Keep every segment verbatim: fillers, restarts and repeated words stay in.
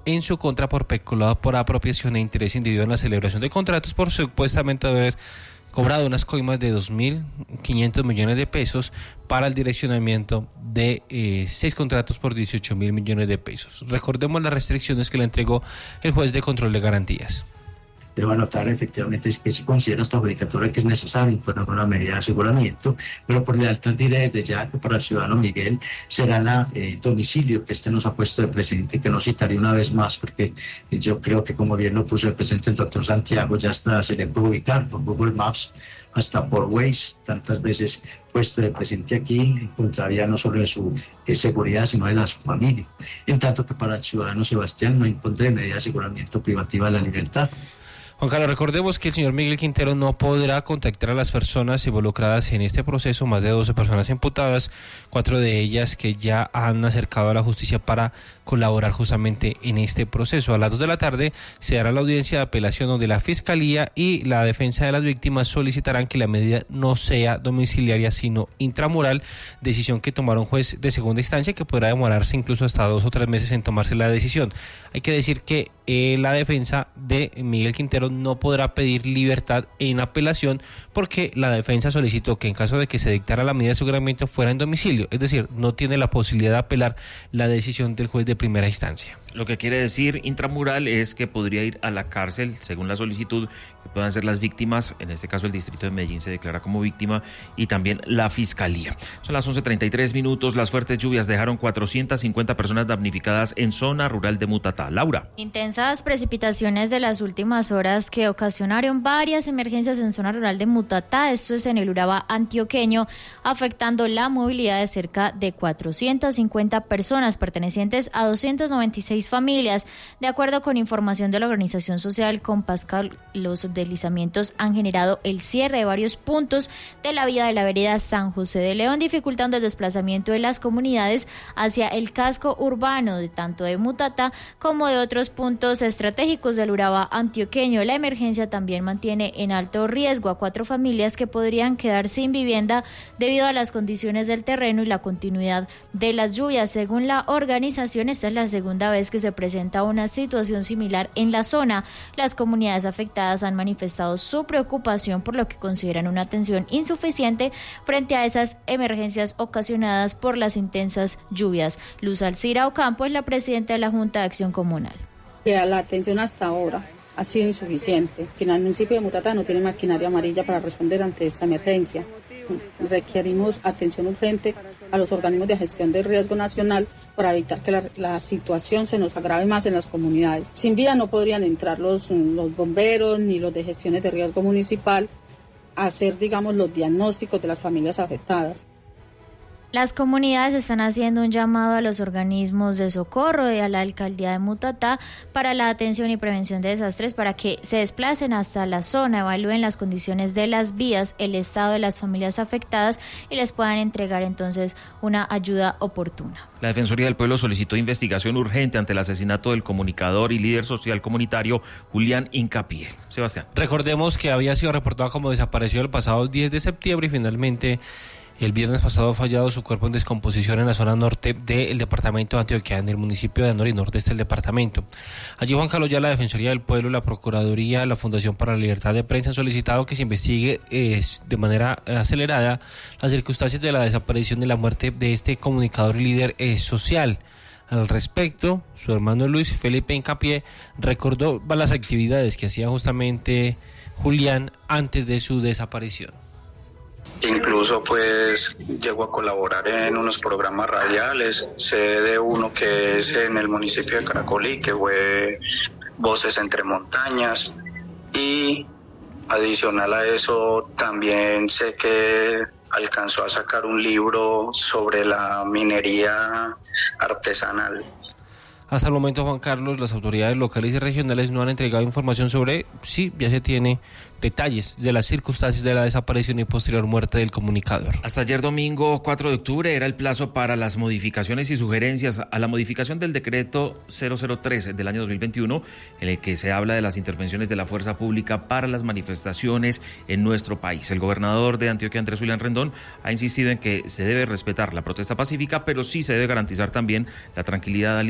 en su contra por peculado por apropiación e interés indebido en la celebración de contratos por supuestamente haber cobrado unas coimas de dos mil quinientos millones de pesos para el direccionamiento de eh, seis contratos por dieciocho mil millones de pesos. Recordemos las restricciones que le entregó el juez de control de garantías. Debo anotar efectivamente que se considera esta judicatura que es necesario imponer una medida de aseguramiento, pero por lealtad diré desde ya que para el ciudadano Miguel será la eh, domicilio que este nos ha puesto de presente, que no citaré una vez más porque yo creo que como bien lo puso de presente el doctor Santiago, ya hasta se le puede ubicar por Google Maps, hasta por Waze, tantas veces puesto de presente aquí, encontraría no solo de su eh, seguridad, sino de la su familia. En tanto que para el ciudadano Sebastián no impondré medida de aseguramiento privativa de la libertad. Juan Carlos, recordemos que el señor Miguel Quintero no podrá contactar a las personas involucradas en este proceso, más de doce personas imputadas, cuatro de ellas que ya han acercado a la justicia para colaborar justamente en este proceso. A las dos de la tarde se dará la audiencia de apelación donde la Fiscalía y la defensa de las víctimas solicitarán que la medida no sea domiciliaria sino intramural, decisión que tomará un juez de segunda instancia que podrá demorarse incluso hasta dos o tres meses en tomarse la decisión. Hay que decir que eh, la defensa de Miguel Quintero no podrá pedir libertad en apelación porque la defensa solicitó que en caso de que se dictara la medida de aseguramiento fuera en domicilio, es decir, no tiene la posibilidad de apelar la decisión del juez de primera instancia. Lo que quiere decir intramural es que podría ir a la cárcel, según la solicitud, que puedan ser las víctimas, en este caso el distrito de Medellín se declara como víctima y también la Fiscalía. Son las once treinta y tres minutos, las fuertes lluvias dejaron cuatrocientas cincuenta personas damnificadas en zona rural de Mutatá. Laura. Intensas precipitaciones de las últimas horas que ocasionaron varias emergencias en zona rural de Mutatá, esto es en el Urabá antioqueño, afectando la movilidad de cerca de cuatrocientas cincuenta personas pertenecientes a doscientas noventa y seis familias. De acuerdo con información de la organización social Compascal, los deslizamientos han generado el cierre de varios puntos de la vía de la vereda San José de León, dificultando el desplazamiento de las comunidades hacia el casco urbano de tanto de Mutatá como de otros puntos estratégicos del Urabá antioqueño. La emergencia también mantiene en alto riesgo a cuatro familias que podrían quedar sin vivienda debido a las condiciones del terreno y la continuidad de las lluvias. Según la organización, esta es la segunda vez que se presenta una situación similar en la zona. Las comunidades afectadas han manifestado su preocupación por lo que consideran una atención insuficiente frente a esas emergencias ocasionadas por las intensas lluvias. Luz Alcira Ocampo es la presidenta de la Junta de Acción Comunal. La atención hasta ahora ha sido insuficiente. El municipio de Mutatá no tiene maquinaria amarilla para responder ante esta emergencia. Requerimos atención urgente a los organismos de gestión del riesgo nacional para evitar que la, la situación se nos agrave más en las comunidades. Sin vía no podrían entrar los, los bomberos ni los de gestiones de riesgo municipal a hacer, digamos, los diagnósticos de las familias afectadas. Las comunidades están haciendo un llamado a los organismos de socorro y a la alcaldía de Mutatá para la atención y prevención de desastres para que se desplacen hasta la zona, evalúen las condiciones de las vías, el estado de las familias afectadas y les puedan entregar entonces una ayuda oportuna. La Defensoría del Pueblo solicitó investigación urgente ante el asesinato del comunicador y líder social comunitario Julián Hincapié. Sebastián. Recordemos que había sido reportado como desaparecido el pasado diez de septiembre y finalmente el viernes pasado ha fallado su cuerpo en descomposición en la zona norte del departamento de Antioquia, en el municipio de Nor y Nordeste del departamento. Allí, Juan Carlos, ya la Defensoría del Pueblo, la Procuraduría, la Fundación para la Libertad de Prensa han solicitado que se investigue eh, de manera acelerada las circunstancias de la desaparición y la muerte de este comunicador y líder eh, social. Al respecto, su hermano Luis Felipe Hincapié recordó las actividades que hacía justamente Julián antes de su desaparición. Incluso pues llego a colaborar en unos programas radiales, sé de uno que es en el municipio de Caracolí, que fue Voces entre Montañas, y adicional a eso también sé que alcanzó a sacar un libro sobre la minería artesanal. Hasta el momento, Juan Carlos, las autoridades locales y regionales no han entregado información sobre si ya se tiene detalles de las circunstancias de la desaparición y posterior muerte del comunicador. Hasta ayer domingo cuatro de octubre era el plazo para las modificaciones y sugerencias a la modificación del decreto cero cero tres del año dos mil veintiuno, en el que se habla de las intervenciones de la fuerza pública para las manifestaciones en nuestro país. El gobernador de Antioquia, Andrés Julián Rendón, ha insistido en que se debe respetar la protesta pacífica, pero sí se debe garantizar también la tranquilidad al interior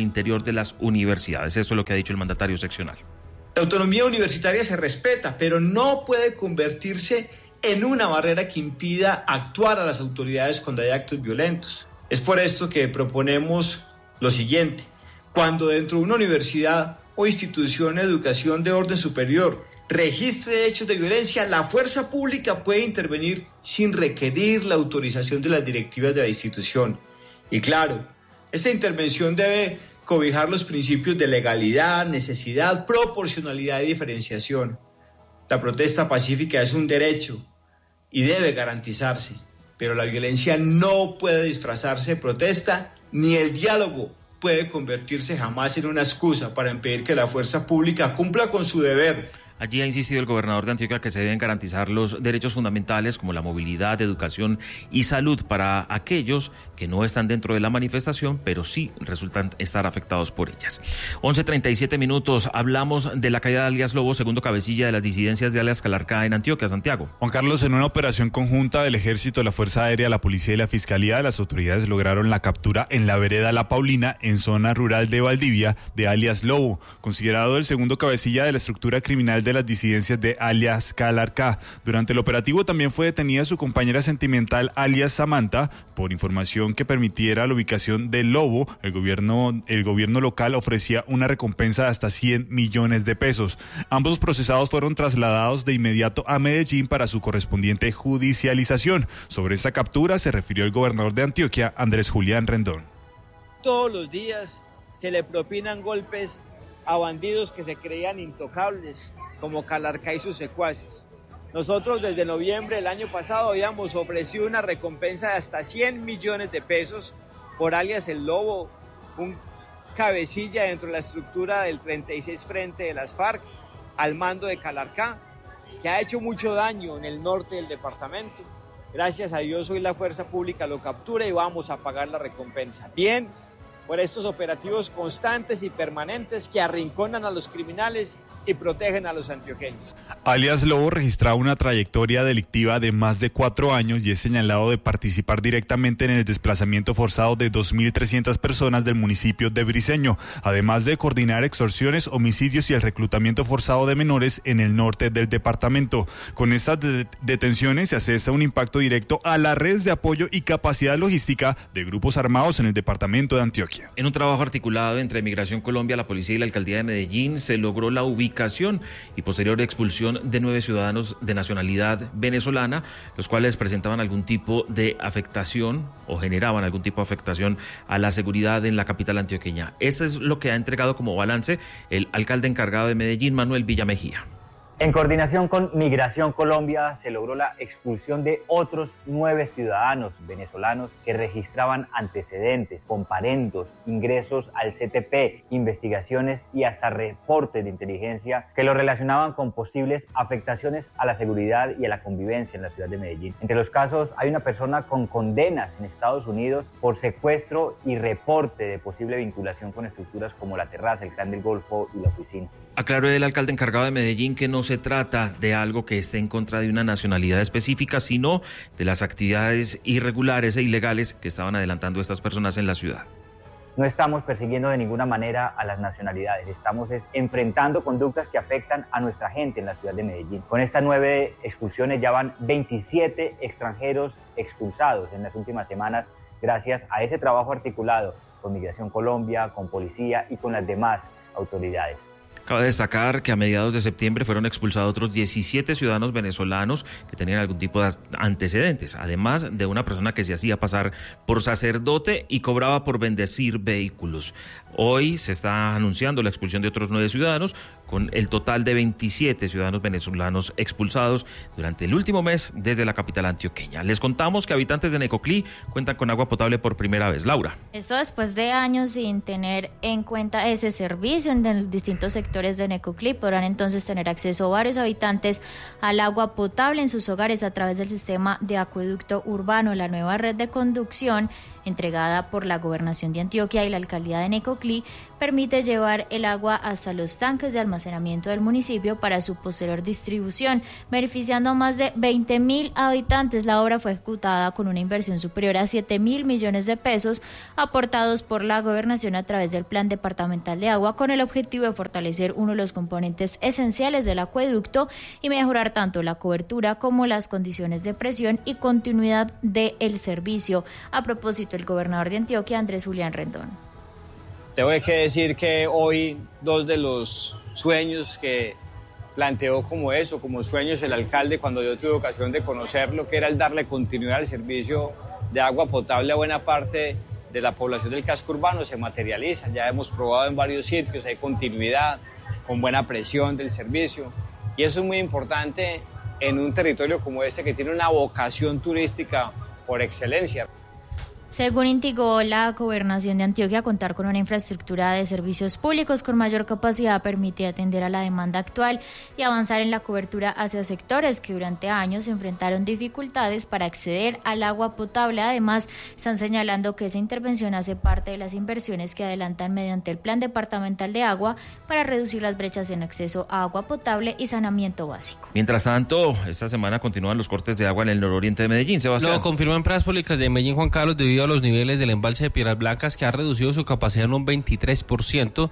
de las universidades. Eso es lo que ha dicho el mandatario seccional. La autonomía universitaria se respeta, pero no puede convertirse en una barrera que impida actuar a las autoridades cuando hay actos violentos. Es por esto que proponemos lo siguiente: cuando dentro de una universidad o institución de educación de orden superior registre hechos de violencia, la fuerza pública puede intervenir sin requerir la autorización de las directivas de la institución. Y claro, esta intervención debe cobijar los principios de legalidad, necesidad, proporcionalidad y diferenciación. La protesta pacífica es un derecho y debe garantizarse, pero la violencia no puede disfrazarse de protesta, ni el diálogo puede convertirse jamás en una excusa para impedir que la fuerza pública cumpla con su deber. Allí ha insistido el gobernador de Antioquia que se deben garantizar los derechos fundamentales como la movilidad, educación y salud para aquellos que no están dentro de la manifestación, pero sí resultan estar afectados por ellas. once treinta y siete minutos, hablamos de la caída de alias Lobo, segundo cabecilla de las disidencias de alias Calarcá en Antioquia, Santiago. Juan Carlos, en una operación conjunta del Ejército, la Fuerza Aérea, la Policía y la Fiscalía, las autoridades lograron la captura en la vereda La Paulina, en zona rural de Valdivia, de alias Lobo, considerado el segundo cabecilla de la estructura criminal de las disidencias de alias Calarcá. Durante el operativo también fue detenida su compañera sentimental alias Samantha. Por información que permitiera la ubicación del Lobo, el gobierno, el gobierno local ofrecía una recompensa de hasta cien millones de pesos. Ambos procesados fueron trasladados de inmediato a Medellín para su correspondiente judicialización. Sobre esta captura se refirió el gobernador de Antioquia, Andrés Julián Rendón. Todos los días se le propinan golpes a bandidos que se creían intocables, como Calarcá y sus secuaces. Nosotros desde noviembre del año pasado habíamos ofrecido una recompensa de hasta cien millones de pesos por alias El Lobo, un cabecilla dentro de la estructura del treinta y seis Frente de las FARC, al mando de Calarcá, que ha hecho mucho daño en el norte del departamento. Gracias a Dios hoy la fuerza pública lo captura y vamos a pagar la recompensa. Bien, por estos operativos constantes y permanentes que arrinconan a los criminales y protegen a los antioqueños. Alias Lobo registraba una trayectoria delictiva de más de cuatro años y es señalado de participar directamente en el desplazamiento forzado de dos mil trescientas personas del municipio de Briceño, además de coordinar extorsiones, homicidios y el reclutamiento forzado de menores en el norte del departamento. Con estas de- detenciones se asesta un impacto directo a la red de apoyo y capacidad logística de grupos armados en el departamento de Antioquia. En un trabajo articulado entre Migración Colombia, la Policía y la Alcaldía de Medellín, se logró la ubicación y posterior expulsión de nueve ciudadanos de nacionalidad venezolana, los cuales presentaban algún tipo de afectación o generaban algún tipo de afectación a la seguridad en la capital antioqueña. Eso es lo que ha entregado como balance el alcalde encargado de Medellín, Manuel Villamejía. En coordinación con Migración Colombia se logró la expulsión de otros nueve ciudadanos venezolanos que registraban antecedentes, comparendos, ingresos al C T P, investigaciones y hasta reportes de inteligencia que lo relacionaban con posibles afectaciones a la seguridad y a la convivencia en la ciudad de Medellín. Entre los casos hay una persona con condenas en Estados Unidos por secuestro y reporte de posible vinculación con estructuras como la Terraza, el Clan del Golfo y la Oficina. Aclaró el alcalde encargado de Medellín que no se trata de algo que esté en contra de una nacionalidad específica, sino de las actividades irregulares e ilegales que estaban adelantando estas personas en la ciudad. No estamos persiguiendo de ninguna manera a las nacionalidades, estamos es, enfrentando conductas que afectan a nuestra gente en la ciudad de Medellín. Con estas nueve expulsiones ya van veintisiete extranjeros expulsados en las últimas semanas gracias a ese trabajo articulado con Migración Colombia, con Policía y con las demás autoridades. Cabe destacar que a mediados de septiembre fueron expulsados otros diecisiete ciudadanos venezolanos que tenían algún tipo de antecedentes, además de una persona que se hacía pasar por sacerdote y cobraba por bendecir vehículos. Hoy se está anunciando la expulsión de otros nueve ciudadanos, con el total de veintisiete ciudadanos venezolanos expulsados durante el último mes desde la capital antioqueña. Les contamos que habitantes de Necoclí cuentan con agua potable por primera vez. Laura. Esto después de años sin tener en cuenta ese servicio en los distintos sectores de Necoclí. Podrán entonces tener acceso varios habitantes al agua potable en sus hogares a través del sistema de acueducto urbano. La nueva red de conducción entregada por la Gobernación de Antioquia y la Alcaldía de Necoclí, permite llevar el agua hasta los tanques de almacenamiento del municipio para su posterior distribución, beneficiando a más de veinte mil habitantes. La obra fue ejecutada con una inversión superior a siete mil millones de pesos, aportados por la Gobernación a través del Plan Departamental de Agua, con el objetivo de fortalecer uno de los componentes esenciales del acueducto y mejorar tanto la cobertura como las condiciones de presión y continuidad del servicio. A propósito, el gobernador de Antioquia, Andrés Julián Rendón. Tengo que decir que hoy dos de los sueños que planteó como eso, como sueños el alcalde cuando yo tuve ocasión de conocerlo, que era el darle continuidad al servicio de agua potable a buena parte de la población del casco urbano, se materializan. Ya hemos probado en varios sitios, hay continuidad, con buena presión del servicio, y eso es muy importante en un territorio como este que tiene una vocación turística por excelencia. Según indicó la Gobernación de Antioquia, contar con una infraestructura de servicios públicos con mayor capacidad permite atender a la demanda actual y avanzar en la cobertura hacia sectores que durante años enfrentaron dificultades para acceder al agua potable. Además, están señalando que esa intervención hace parte de las inversiones que adelantan mediante el Plan Departamental de Agua para reducir las brechas en acceso a agua potable y saneamiento básico. Mientras tanto, esta semana continúan los cortes de agua en el nororiente de Medellín. Sebastián. Lo confirmó en Pradas Públicas de Medellín, Juan Carlos, debido a los niveles del embalse de Piedras Blancas, que ha reducido su capacidad en un veintitrés por ciento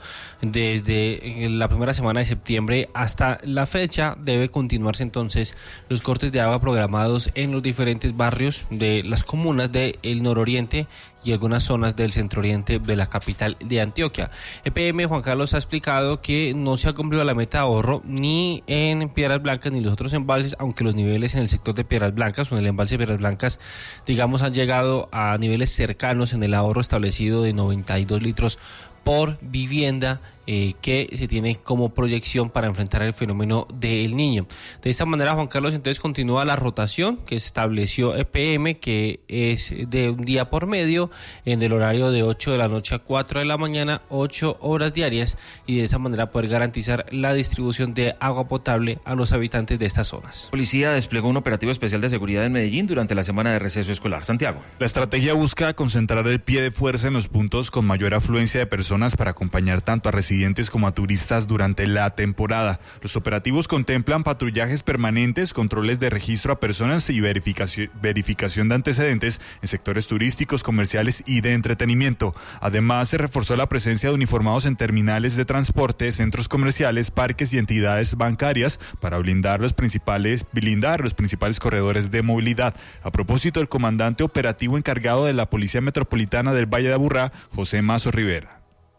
desde la primera semana de septiembre hasta la fecha. Debe continuarse entonces los cortes de agua programados en los diferentes barrios de las comunas del nororiente y algunas zonas del centro oriente de la capital de Antioquia. E P M, Juan Carlos, ha explicado que no se ha cumplido la meta de ahorro ni en Piedras Blancas ni los otros embalses, aunque los niveles en el sector de Piedras Blancas o en el embalse de Piedras Blancas, digamos, han llegado a niveles cercanos en el ahorro establecido de noventa y dos litros por vivienda eh, que se tiene como proyección para enfrentar el fenómeno del Niño. De esta manera, Juan Carlos, entonces continúa la rotación que estableció E P M, que es de un día por medio en el horario de ocho de la noche a cuatro de la mañana, ocho horas diarias, y de esa manera poder garantizar la distribución de agua potable a los habitantes de estas zonas. La policía desplegó un operativo especial de seguridad en Medellín durante la semana de receso escolar. Santiago. La estrategia busca concentrar el pie de fuerza en los puntos con mayor afluencia de personas para acompañar tanto a residentes como a turistas durante la temporada. Los operativos contemplan patrullajes permanentes, controles de registro a personas y verificación, verificación de antecedentes en sectores turísticos, comerciales y de entretenimiento. Además, se reforzó la presencia de uniformados en terminales de transporte, centros comerciales, parques y entidades bancarias para blindar los principales, blindar los principales corredores de movilidad. A propósito, el comandante operativo encargado de la Policía Metropolitana del Valle de Aburrá, José Mazo Rivera.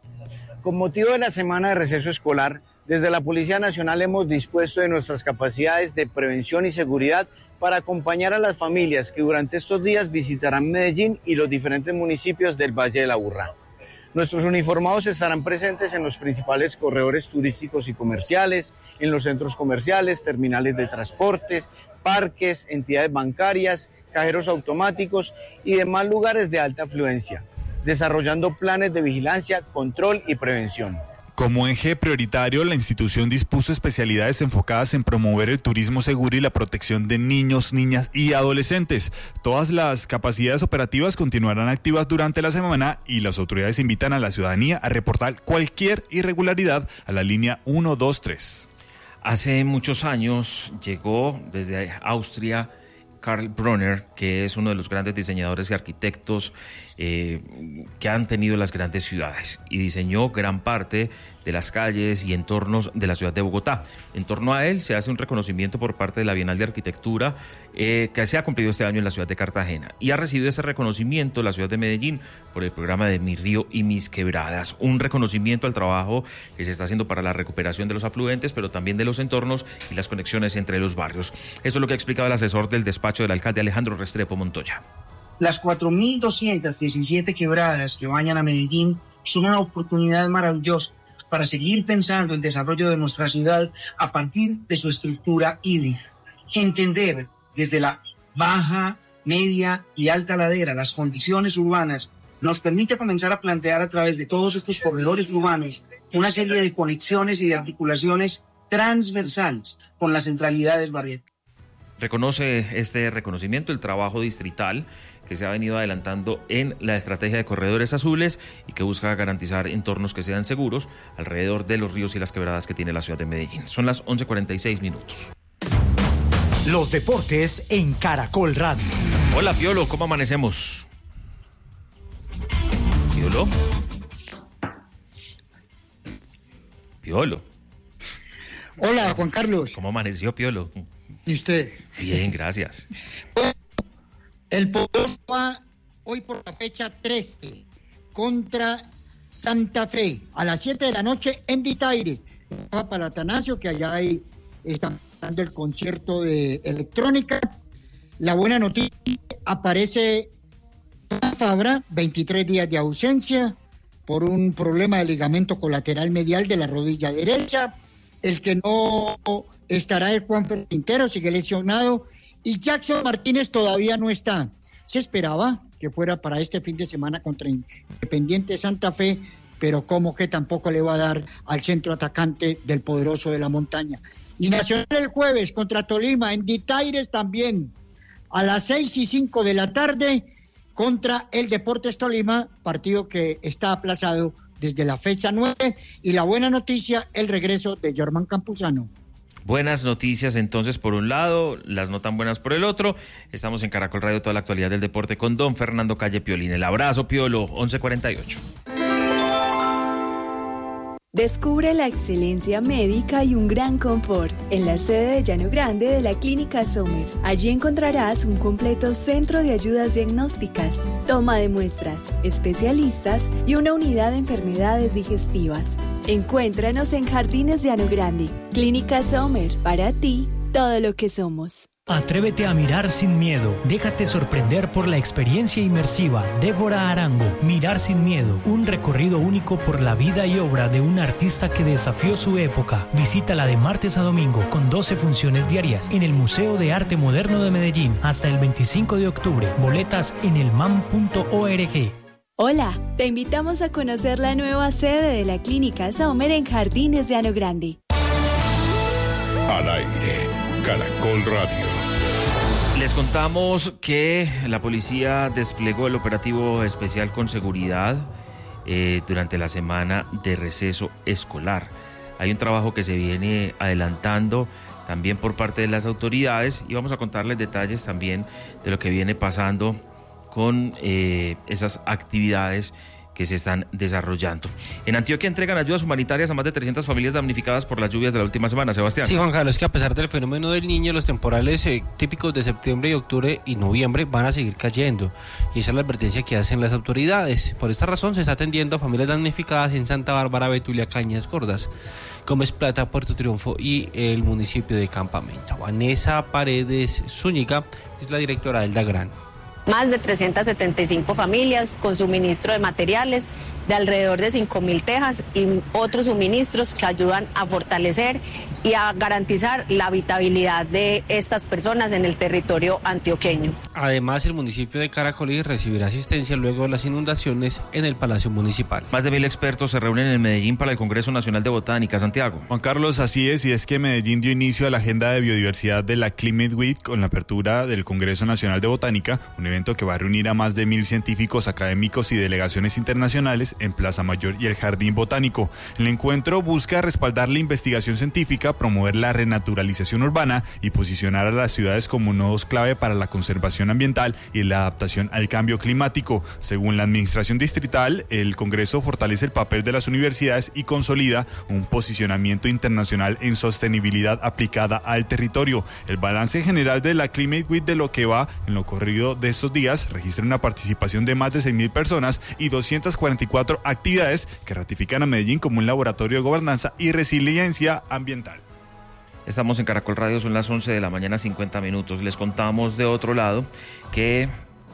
Con motivo de la semana de receso escolar, desde la Policía Nacional hemos dispuesto de nuestras capacidades de prevención y seguridad para acompañar a las familias que durante estos días visitarán Medellín y los diferentes municipios del Valle de Aburrá. Nuestros uniformados estarán presentes en los principales corredores turísticos y comerciales, en los centros comerciales, terminales de transportes, parques, entidades bancarias, cajeros automáticos y demás lugares de alta afluencia, desarrollando planes de vigilancia, control y prevención. Como eje prioritario, la institución dispuso especialidades enfocadas en promover el turismo seguro y la protección de niños, niñas y adolescentes. Todas las capacidades operativas continuarán activas durante la semana y las autoridades invitan a la ciudadanía a reportar cualquier irregularidad a la línea ciento veintitrés. Hace muchos años llegó desde Austria Karl Bronner, que es uno de los grandes diseñadores y arquitectos eh, que han tenido las grandes ciudades, y diseñó gran parte de las calles y entornos de la ciudad de Bogotá. En torno a él se hace un reconocimiento por parte de la Bienal de Arquitectura eh, que se ha cumplido este año en la ciudad de Cartagena, y ha recibido ese reconocimiento la ciudad de Medellín por el programa de Mi Río y Mis Quebradas, un reconocimiento al trabajo que se está haciendo para la recuperación de los afluentes, pero también de los entornos y las conexiones entre los barrios. Eso es lo que ha explicado el asesor del despacho del alcalde Alejandro Restrepo Montoya. Las cuatro mil doscientas diecisiete quebradas que bañan a Medellín son una oportunidad maravillosa para seguir pensando el desarrollo de nuestra ciudad a partir de su estructura hídrica. Entender desde la baja, media y alta ladera las condiciones urbanas nos permite comenzar a plantear a través de todos estos corredores urbanos una serie de conexiones y de articulaciones transversales con las centralidades barriales. Reconoce este reconocimiento el trabajo distrital que se ha venido adelantando en la estrategia de corredores azules y que busca garantizar entornos que sean seguros alrededor de los ríos y las quebradas que tiene la ciudad de Medellín. Son las once cuarenta y seis minutos. Los deportes en Caracol Radio. Hola, Piolo, ¿cómo amanecemos? ¿Piolo? Piolo. Hola, Juan Carlos. ¿Cómo amaneció, Piolo? ¿Y usted? Bien, gracias. El Poderoso va hoy por la fecha trece contra Santa Fe a las siete de la noche en Ditaires. Va para Atanasio, que allá hay, están dando el concierto de electrónica. La buena noticia, aparece Fabra, veintitrés días de ausencia por un problema de ligamento colateral medial de la rodilla derecha. El que no estará es Juan Quintero, sigue lesionado, y Jackson Martínez todavía no está. Se esperaba que fuera para este fin de semana contra Independiente Santa Fe, pero como que tampoco le va a dar al centro atacante del Poderoso de la Montaña. Y Nacional el jueves contra Tolima, en Ditaires también, a las seis y cinco de la tarde, contra el Deportes Tolima, partido que está aplazado desde la fecha nueve, y la buena noticia, el regreso de Germán Campuzano. Buenas noticias entonces por un lado, las no tan buenas por el otro. Estamos en Caracol Radio, toda la actualidad del deporte con don Fernando Calle Piolín. El abrazo, Piolo, once cuarenta y ocho. Descubre la excelencia médica y un gran confort en la sede de Llano Grande de la Clínica Sommer. Allí encontrarás un completo centro de ayudas diagnósticas, toma de muestras, especialistas y una unidad de enfermedades digestivas. Encuéntranos en Jardines Llano Grande. Clínica Sommer, para ti, todo lo que somos. Atrévete a mirar sin miedo. Déjate sorprender por la experiencia inmersiva. Débora Arango, Mirar sin miedo. Un recorrido único por la vida y obra de un artista que desafió su época. Visítala de martes a domingo con doce funciones diarias en el Museo de Arte Moderno de Medellín hasta el veinticinco de octubre. Boletas en el mam punto org. Hola, te invitamos a conocer la nueva sede de la Clínica Sommer en Jardines Llano Grande. Al aire, Caracol Radio. Les contamos que la policía desplegó el operativo especial con seguridad eh, durante la semana de receso escolar. Hay un trabajo que se viene adelantando también por parte de las autoridades y vamos a contarles detalles también de lo que viene pasando con eh, esas actividades que se están desarrollando. En Antioquia entregan ayudas humanitarias a más de trescientas familias damnificadas por las lluvias de la última semana. Sebastián. Sí, Juan Carlos, que a pesar del fenómeno del Niño, los temporales eh, típicos de septiembre y octubre y noviembre van a seguir cayendo. Y esa es la advertencia que hacen las autoridades. Por esta razón se está atendiendo a familias damnificadas en Santa Bárbara, Betulia, Cañas Gordas, Gómez Plata, Puerto Triunfo y el municipio de Campamento. Vanessa Paredes Zúñiga es la directora del DAGRAN. Más de trescientas setenta y cinco familias con suministro de materiales de alrededor de cinco mil tejas y otros suministros que ayudan a fortalecer y a garantizar la habitabilidad de estas personas en el territorio antioqueño. Además, el municipio de Caracolí recibirá asistencia luego de las inundaciones en el Palacio Municipal. Más de mil expertos se reúnen en Medellín para el Congreso Nacional de Botánica. Santiago. Juan Carlos, así es, y es que Medellín dio inicio a la agenda de biodiversidad de la Climate Week con la apertura del Congreso Nacional de Botánica, un evento que va a reunir a más de mil científicos, académicos y delegaciones internacionales en Plaza Mayor y el Jardín Botánico. El encuentro busca respaldar la investigación científica, promover la renaturalización urbana y posicionar a las ciudades como nodos clave para la conservación ambiental y la adaptación al cambio climático. Según la administración distrital, el Congreso fortalece el papel de las universidades y consolida un posicionamiento internacional en sostenibilidad aplicada al territorio. El balance general de la Climate Week de lo que va en lo corrido de estos días registra una participación de más de seis mil personas y doscientas cuarenta y cuatro actividades que ratifican a Medellín como un laboratorio de gobernanza y resiliencia ambiental. Estamos en Caracol Radio, son las once de la mañana, cincuenta minutos. Les contamos de otro lado que,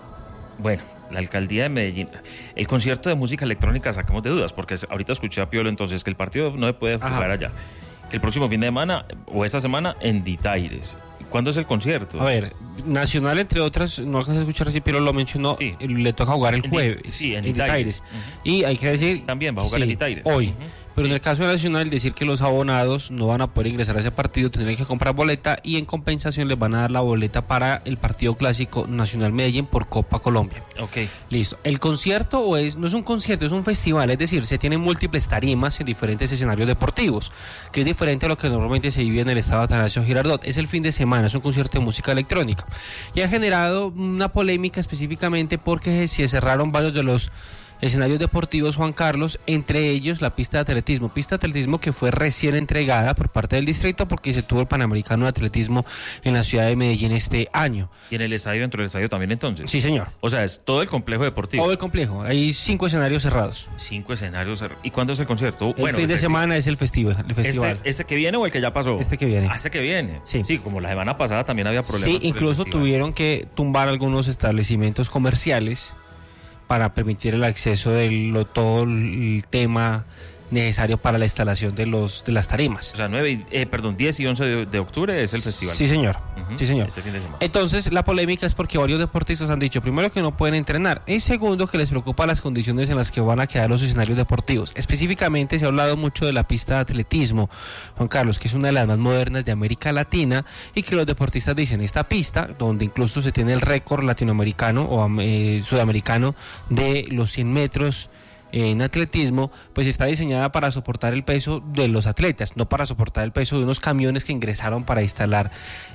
bueno, la alcaldía de Medellín, el concierto de música electrónica, sacamos de dudas, porque ahorita escuché a Piolo entonces que el partido no se puede jugar Ajá. allá. Que el próximo fin de semana, o esta semana, en Ditaires. ¿Cuándo es el concierto? A ver, Nacional, entre otras, no alcanza a escuchar si Piero lo mencionó, sí. le toca jugar el jueves. Sí, en, en Ditaires. Uh-huh. Y hay que decir... También va a jugar sí, en Ditaires. Hoy. Uh-huh. Pero en el caso de Nacional, decir que los abonados no van a poder ingresar a ese partido, tendrán que comprar boleta y en compensación les van a dar la boleta para el partido clásico Nacional Medellín por Copa Colombia. Ok. Listo. El concierto o es, no es un concierto, es un festival, es decir, se tienen múltiples tarimas en diferentes escenarios deportivos, que es diferente a lo que normalmente se vive en el estado Atanasio Girardot. Es el fin de semana, es un concierto de música electrónica. Y ha generado una polémica específicamente porque se cerraron varios de los escenarios deportivos, Juan Carlos, entre ellos la pista de atletismo, pista de atletismo que fue recién entregada por parte del distrito porque se tuvo el Panamericano de Atletismo en la ciudad de Medellín este año. ¿Y en el estadio, dentro del estadio también entonces? Sí, señor. O sea, es todo el complejo deportivo. Todo el complejo, hay cinco escenarios cerrados. Cinco escenarios cerrados. ¿Y cuándo es el concierto? El bueno, fin de semana es el festival. El festival. ¿Este, ¿Este que viene o el que ya pasó? Este que viene. Ah, este que viene. Sí. Sí, como la semana pasada también había problemas. Sí, incluso tuvieron que tumbar algunos establecimientos comerciales para permitir el acceso de lo, todo el tema necesario para la instalación de los de las tarimas. O sea, nueve, eh, perdón, diez y once de, de octubre es el festival. Sí, señor. Uh-huh. Sí, señor. Este fin de semana. Entonces, la polémica es porque varios deportistas han dicho, primero, que no pueden entrenar, y segundo, que les preocupa las condiciones en las que van a quedar los escenarios deportivos. Específicamente se ha hablado mucho de la pista de atletismo, Juan Carlos, que es una de las más modernas de América Latina, y que los deportistas dicen, esta pista, donde incluso se tiene el récord latinoamericano o eh, sudamericano de los cien metros en atletismo, pues está diseñada para soportar el peso de los atletas, no para soportar el peso de unos camiones que ingresaron para instalar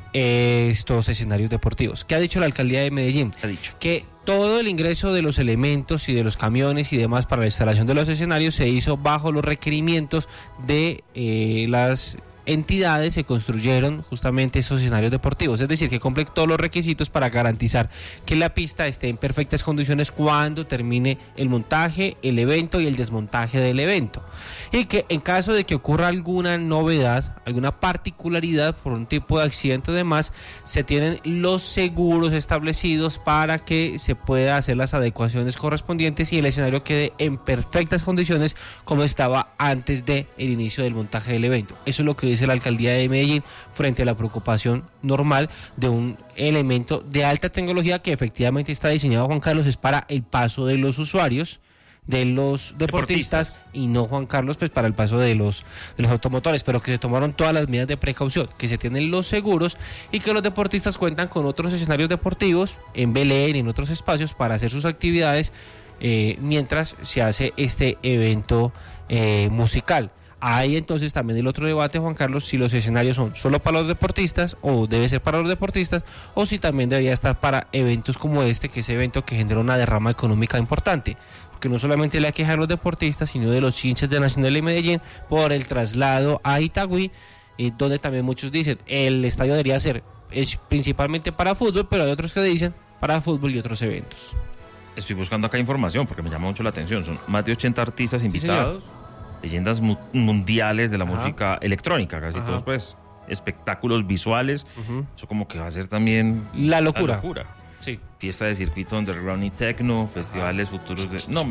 eh, estos escenarios deportivos. ¿Qué ha dicho la alcaldía de Medellín? Ha dicho que todo el ingreso de los elementos y de los camiones y demás para la instalación de los escenarios se hizo bajo los requerimientos de eh, las entidades se construyeron justamente esos escenarios deportivos, es decir, que cumplen todos los requisitos para garantizar que la pista esté en perfectas condiciones cuando termine el montaje, el evento y el desmontaje del evento, y que en caso de que ocurra alguna novedad, alguna particularidad por un tipo de accidente o demás, se tienen los seguros establecidos para que se pueda hacer las adecuaciones correspondientes y el escenario quede en perfectas condiciones como estaba antes del inicio del montaje del evento. Eso es lo que dice la alcaldía de Medellín frente a la preocupación normal de un elemento de alta tecnología que efectivamente está diseñado, Juan Carlos, es para el paso de los usuarios, de los deportistas, deportistas y no, Juan Carlos, pues para el paso de los de los automotores, pero que se tomaron todas las medidas de precaución, que se tienen los seguros y que los deportistas cuentan con otros escenarios deportivos en Belén y en otros espacios para hacer sus actividades eh, mientras se hace este evento eh, musical. Hay entonces también el otro debate, Juan Carlos, si los escenarios son solo para los deportistas o debe ser para los deportistas o si también debería estar para eventos como este, que es evento que genera una derrama económica importante, porque no solamente le hay que dejar a los deportistas, sino de los hinchas de Nacional de Medellín por el traslado a Itagüí, eh, donde también muchos dicen el estadio debería ser es principalmente para fútbol, pero hay otros que dicen para fútbol y otros eventos. Estoy buscando acá información porque me llama mucho la atención, son más de ochenta artistas invitados. Sí, leyendas mu- mundiales de la Ajá. música electrónica, casi Ajá. todos pues espectáculos visuales, uh-huh. eso como que va a ser también la locura, la locura. Sí. Fiesta de circuito underground y techno, festivales Ajá. futuros de no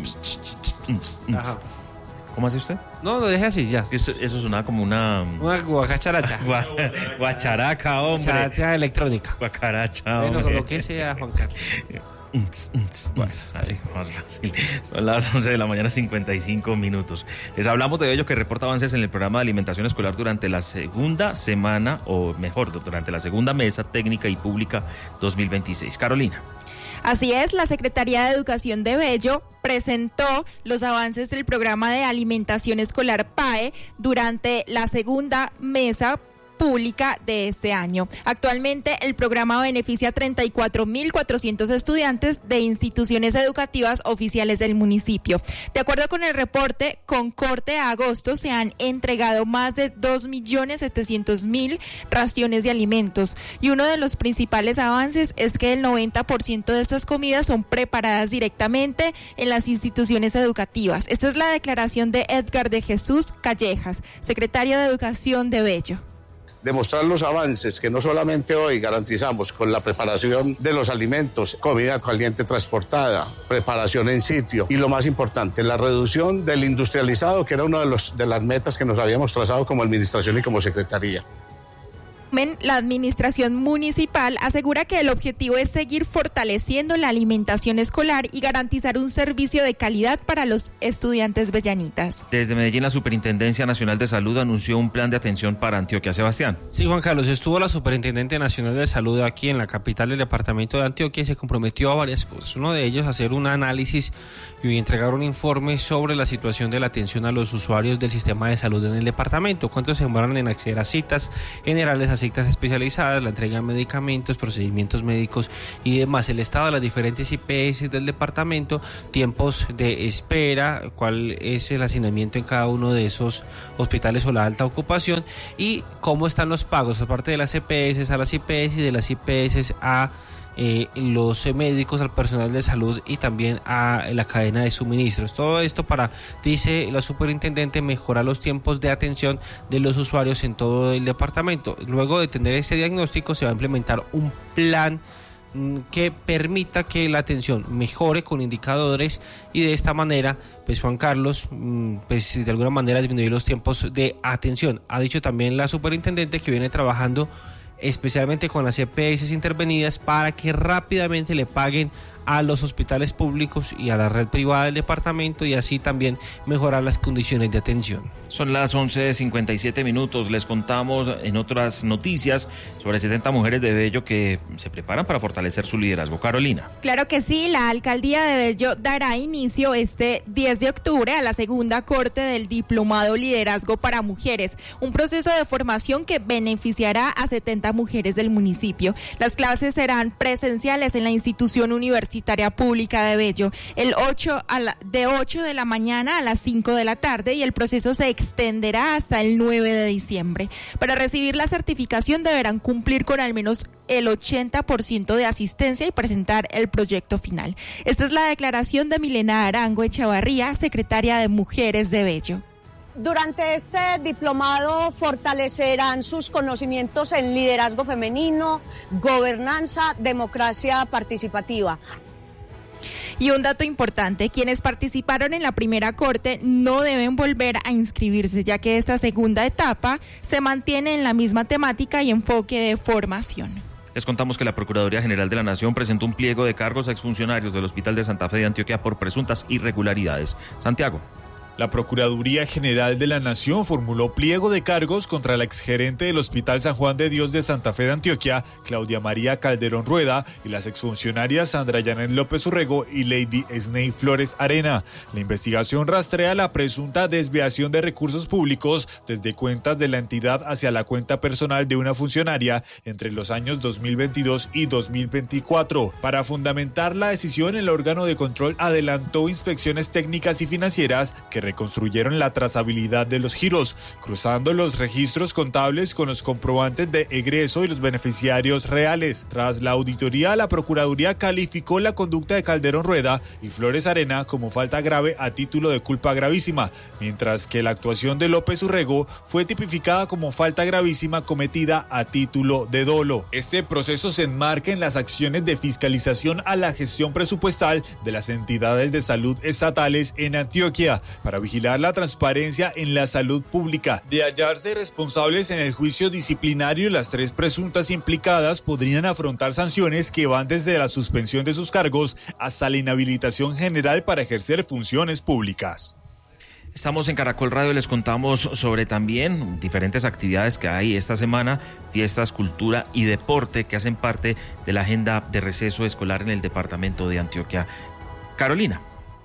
Ajá. ¿Cómo hace usted? No, lo deje así ya. Eso, eso sonaba como una una guacharacha. Gua, guacharaca, hombre. Guacharacha electrónica. Guacharacha, hombre. Bueno, lo que sea, Juan Carlos. Bueno, así, más fácil. Son las once de la mañana, cincuenta y cinco minutos. Les hablamos de ello que reporta avances en el programa de alimentación escolar durante la segunda semana, o mejor, durante la segunda mesa técnica y pública dos mil veintiséis. Carolina. Así es, la Secretaría de Educación de Bello presentó los avances del programa de alimentación escolar P A E durante la segunda mesa pública de este año. Actualmente el programa beneficia a treinta y cuatro mil cuatrocientos estudiantes de instituciones educativas oficiales del municipio. De acuerdo con el reporte, con corte a agosto se han entregado más de dos millones setecientos mil raciones de alimentos y uno de los principales avances es que el noventa por ciento de estas comidas son preparadas directamente en las instituciones educativas. Esta es la declaración de Edgar de Jesús Callejas, secretario de Educación de Bello. Demostrar los avances que no solamente hoy garantizamos con la preparación de los alimentos, comida caliente transportada, preparación en sitio y lo más importante, la reducción del industrializado, que era una de, los, de las metas que nos habíamos trazado como administración y como secretaría. resumen, la administración municipal asegura que el objetivo es seguir fortaleciendo la alimentación escolar y garantizar un servicio de calidad para los estudiantes bellanitas. Desde Medellín, la Superintendencia Nacional de Salud anunció un plan de atención para Antioquia. Sebastián. Sí, Juan Carlos, estuvo la Superintendente Nacional de Salud aquí en la capital del departamento de Antioquia y se comprometió a varias cosas. Uno de ellos, hacer un análisis y entregar un informe sobre la situación de la atención a los usuarios del sistema de salud en el departamento. Cuánto se demoran en acceder a citas generales, a citas especializadas, la entrega de medicamentos, procedimientos médicos y demás. El estado de las diferentes I P S del departamento, tiempos de espera, cuál es el hacinamiento en cada uno de esos hospitales o la alta ocupación y cómo están los pagos, aparte de las E P S a las I P S y de las I P S a eh, los médicos, al personal de salud y también a la cadena de suministros. Todo esto para, dice la superintendente, mejorar los tiempos de atención de los usuarios en todo el departamento. Luego de tener ese diagnóstico se va a implementar un plan que permita que la atención mejore con indicadores y de esta manera, pues Juan Carlos, pues de alguna manera disminuir los tiempos de atención. Ha dicho también la superintendente que viene trabajando especialmente con las E P S intervenidas para que rápidamente le paguen a los hospitales públicos y a la red privada del departamento y así también mejorar las condiciones de atención. Son las once cincuenta y siete minutos. Les contamos en otras noticias sobre setenta mujeres de Bello que se preparan para fortalecer su liderazgo. Carolina. Claro que sí, la alcaldía de Bello dará inicio este diez de octubre a la segunda corte del Diplomado Liderazgo para Mujeres, un proceso de formación que beneficiará a setenta mujeres del municipio. Las clases serán presenciales en la institución universitaria pública de Bello, el ocho a la, de ocho de la mañana a las cinco de la tarde y el proceso se extenderá hasta el nueve de diciembre. Para recibir la certificación deberán cumplir con al menos el ochenta por ciento de asistencia y presentar el proyecto final. Esta es la declaración de Milena Arango Echavarría, secretaria de Mujeres de Bello. Durante este diplomado fortalecerán sus conocimientos en liderazgo femenino, gobernanza, democracia participativa. Y un dato importante, quienes participaron en la primera corte no deben volver a inscribirse, ya que esta segunda etapa se mantiene en la misma temática y enfoque de formación. Les contamos que la Procuraduría General de la Nación presentó un pliego de cargos a exfuncionarios del Hospital de Santa Fe de Antioquia por presuntas irregularidades. Santiago. La Procuraduría General de la Nación formuló pliego de cargos contra la exgerente del Hospital San Juan de Dios de Santa Fe de Antioquia, Claudia María Calderón Rueda, y las exfuncionarias Sandra Yanet López Urrego y Lady Sney Flores Arena. La investigación rastrea la presunta desviación de recursos públicos desde cuentas de la entidad hacia la cuenta personal de una funcionaria entre los años dos mil veintidós y dos mil veinticuatro. Para fundamentar la decisión, el órgano de control adelantó inspecciones técnicas y financieras que reconstruyeron la trazabilidad de los giros, cruzando los registros contables con los comprobantes de egreso y los beneficiarios reales. Tras la auditoría, la Procuraduría calificó la conducta de Calderón Rueda y Flores Arena como falta grave a título de culpa gravísima, mientras que la actuación de López Urrego fue tipificada como falta gravísima cometida a título de dolo. Este proceso se enmarca en las acciones de fiscalización a la gestión presupuestal de las entidades de salud estatales en Antioquia, para vigilar la transparencia en la salud pública. De hallarse responsables en el juicio disciplinario, las tres presuntas implicadas podrían afrontar sanciones que van desde la suspensión de sus cargos hasta la inhabilitación general para ejercer funciones públicas. Estamos en Caracol Radio, les contamos sobre también diferentes actividades que hay esta semana, fiestas, cultura y deporte que hacen parte de la agenda de receso escolar en el departamento de Antioquia. Carolina.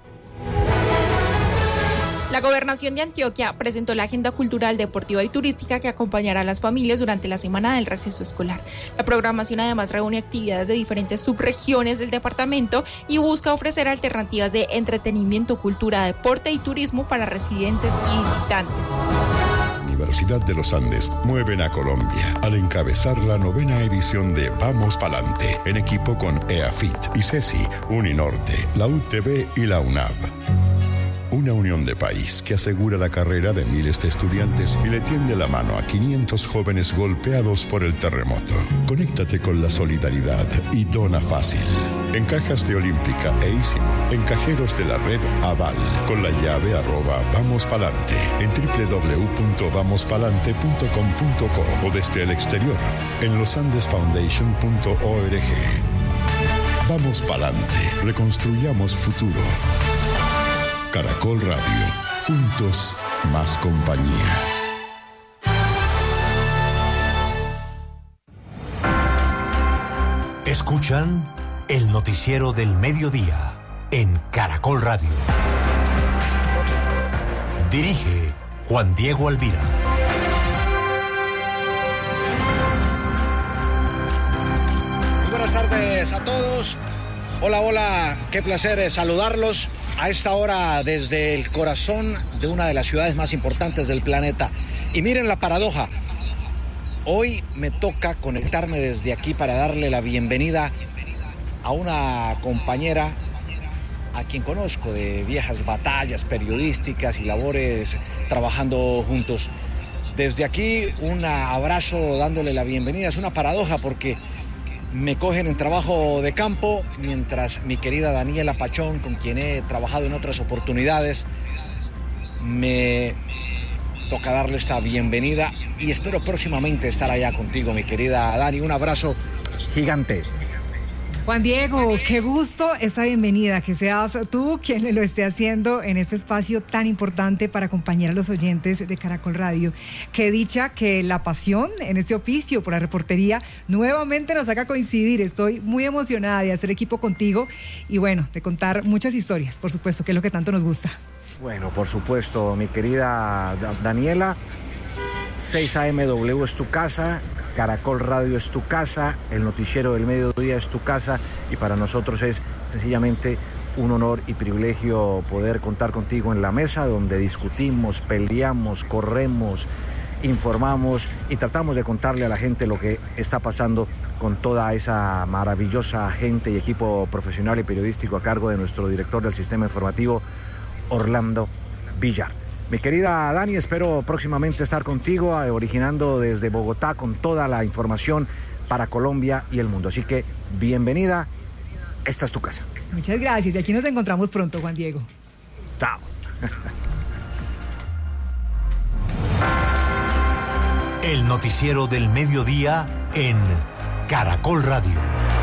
La Gobernación de Antioquia presentó la agenda cultural, deportiva y turística que acompañará a las familias durante la semana del receso escolar. La programación además reúne actividades de diferentes subregiones del departamento y busca ofrecer alternativas de entretenimiento, cultura, deporte y turismo para residentes y visitantes. Universidad de los Andes mueven a Colombia al encabezar la novena edición de Vamos Pa'lante, en equipo con EAFIT, ICESI, Uninorte, la U T B y la UNAV. una unión de país que asegura la carrera de miles de estudiantes y le tiende la mano a quinientos jóvenes golpeados por el terremoto. Conéctate con la solidaridad y dona fácil. En cajas de Olímpica e Ísimo, en cajeros de la red Aval, con la llave arroba Vamos Palante, en doble u doble u doble u punto vamos palante punto com punto co o desde el exterior, en losandesfoundation punto org. Vamos Palante, reconstruyamos futuro. Caracol Radio, juntos más compañía. Escuchan el noticiero del mediodía en Caracol Radio. Dirige Juan Diego Alvira. Muy buenas tardes a todos. Hola, hola, qué placer saludarlos a esta hora desde el corazón de una de las ciudades más importantes del planeta. Y miren la paradoja. Hoy me toca conectarme desde aquí para darle la bienvenida a una compañera a quien conozco de viejas batallas periodísticas y labores trabajando juntos. Desde aquí un abrazo dándole la bienvenida. Es una paradoja porque me cogen en trabajo de campo, mientras mi querida Daniela Pachón, con quien he trabajado en otras oportunidades, me toca darle esta bienvenida y espero próximamente estar allá contigo, mi querida Dani. Un abrazo gigante. Juan Diego, qué gusto esta bienvenida, que seas tú quien lo esté haciendo en este espacio tan importante para acompañar a los oyentes de Caracol Radio. Qué dicha que la pasión en este oficio por la reportería nuevamente nos haga coincidir. Estoy muy emocionada de hacer equipo contigo y bueno, de contar muchas historias, por supuesto, que es lo que tanto nos gusta. Bueno, por supuesto, mi querida Daniela, seis A M W es tu casa, Caracol Radio es tu casa, el noticiero del mediodía es tu casa y para nosotros es sencillamente un honor y privilegio poder contar contigo en la mesa donde discutimos, peleamos, corremos, informamos y tratamos de contarle a la gente lo que está pasando con toda esa maravillosa gente y equipo profesional y periodístico a cargo de nuestro director del sistema informativo, Orlando Villar. Mi querida Dani, espero próximamente estar contigo, originando desde Bogotá con toda la información para Colombia y el mundo. Así que, bienvenida, esta es tu casa. Muchas gracias, y aquí nos encontramos pronto, Juan Diego. Chao. El noticiero del mediodía en Caracol Radio.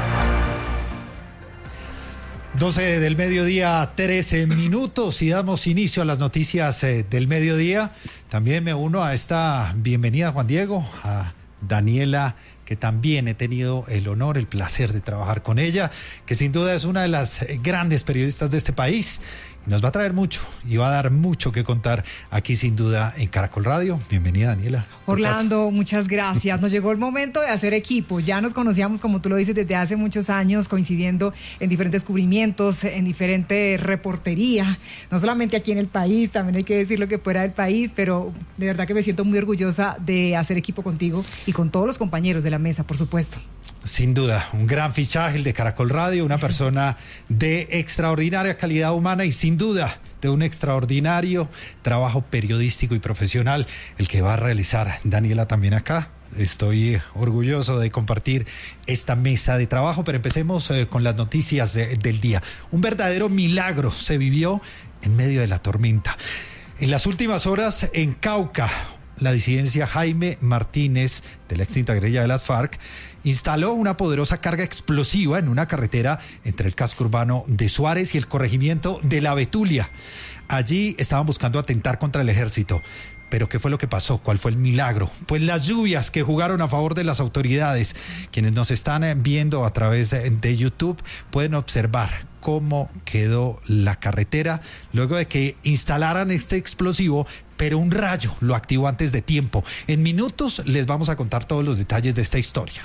doce del mediodía, trece minutos y damos inicio a las noticias eh, del mediodía. También me uno a esta bienvenida, Juan Diego, a Daniela, que también he tenido el honor, el placer de trabajar con ella, que sin duda es una de las grandes periodistas de este país. Nos va a traer mucho y va a dar mucho que contar aquí sin duda en Caracol Radio. Bienvenida, Daniela. Orlando, muchas gracias. Nos llegó el momento de hacer equipo. Ya nos conocíamos, como tú lo dices, desde hace muchos años, coincidiendo en diferentes cubrimientos, en diferente reportería, no solamente aquí en el país, también hay que decirlo que fuera del país, pero de verdad que me siento muy orgullosa de hacer equipo contigo y con todos los compañeros de la mesa, por supuesto. Sin duda, un gran fichaje el de Caracol Radio, una persona de extraordinaria calidad humana y sin duda de un extraordinario trabajo periodístico y profesional el que va a realizar Daniela también acá. Estoy orgulloso de compartir esta mesa de trabajo, pero empecemos eh, con las noticias de, del día. Un verdadero milagro se vivió en medio de la tormenta. En las últimas horas en Cauca, la disidencia Jaime Martínez, de la extinta guerrilla de las FARC, instaló una poderosa carga explosiva en una carretera entre el casco urbano de Suárez y el corregimiento de La Betulia. Allí estaban buscando atentar contra el ejército. Pero ¿qué fue lo que pasó? ¿Cuál fue el milagro? Pues las lluvias que jugaron a favor de las autoridades. Quienes nos están viendo a través de YouTube pueden observar cómo quedó la carretera luego de que instalaran este explosivo, pero un rayo lo activó antes de tiempo. En minutos les vamos a contar todos los detalles de esta historia.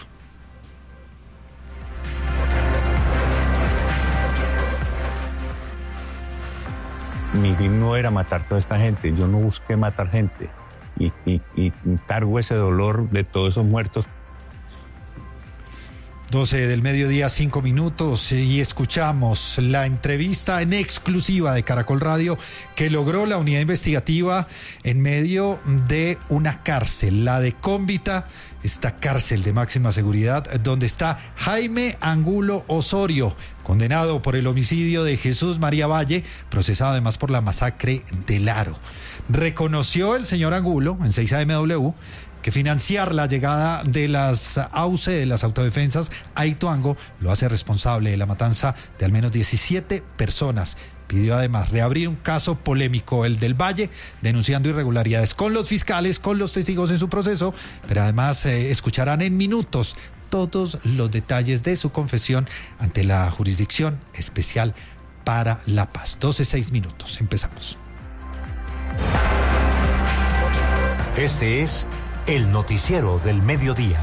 Mi fin no era matar toda esta gente, yo no busqué matar gente y, y, y cargo ese dolor de todos esos muertos. doce del mediodía, cinco minutos, y escuchamos la entrevista en exclusiva de Caracol Radio que logró la unidad investigativa en medio de una cárcel, la de Cómbita, esta cárcel de máxima seguridad, donde está Jaime Angulo Osorio, condenado por el homicidio de Jesús María Valle, procesado además por la masacre del Aro. Reconoció el señor Angulo en seis A M W que financiar la llegada de las A U C, de las autodefensas, a Ituango, lo hace responsable de la matanza de al menos diecisiete personas. Pidió además reabrir un caso polémico, el del Valle, denunciando irregularidades con los fiscales, con los testigos en su proceso, pero además eh, escucharán en minutos todos los detalles de su confesión ante la Jurisdicción Especial para la Paz. doce, seis minutos, empezamos. Este es el noticiero del mediodía.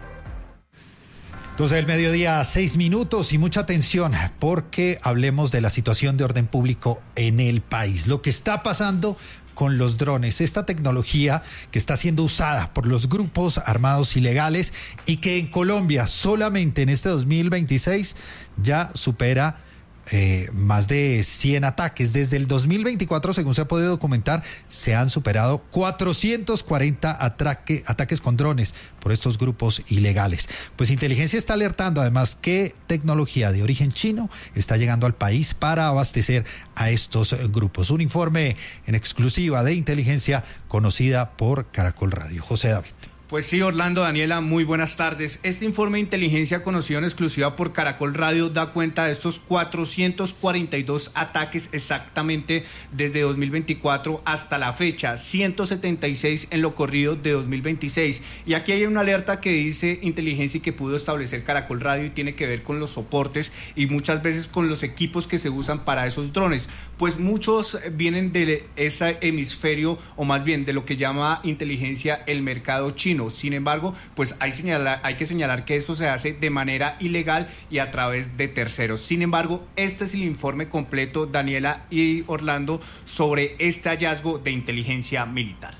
doce del mediodía, seis minutos, y mucha atención porque hablemos de la situación de orden público en el país. Lo que está pasando con los drones, esta tecnología que está siendo usada por los grupos armados ilegales y que en Colombia solamente en este dos mil veintiséis ya supera Eh, más de cien ataques. Desde el dos mil veinticuatro, según se ha podido documentar, se han superado cuatrocientos cuarenta ataque, ataques con drones por estos grupos ilegales. Pues Inteligencia está alertando además que tecnología de origen chino está llegando al país para abastecer a estos grupos. Un informe en exclusiva de Inteligencia conocida por Caracol Radio. José David. Pues sí, Orlando, Daniela, muy buenas tardes. Este informe de inteligencia conocido en exclusiva por Caracol Radio da cuenta de estos cuatrocientos cuarenta y dos ataques exactamente desde dos mil veinticuatro hasta la fecha, ciento setenta y seis en lo corrido de dos mil veintiséis. Y aquí hay una alerta que dice inteligencia y que pudo establecer Caracol Radio y tiene que ver con los soportes y muchas veces con los equipos que se usan para esos drones. Pues muchos vienen de ese hemisferio, o más bien de lo que llama inteligencia el mercado chino. Sin embargo, pues hay, señalar, hay que señalar que esto se hace de manera ilegal y a través de terceros. Sin embargo, este es el informe completo, Daniela y Orlando, sobre este hallazgo de inteligencia militar.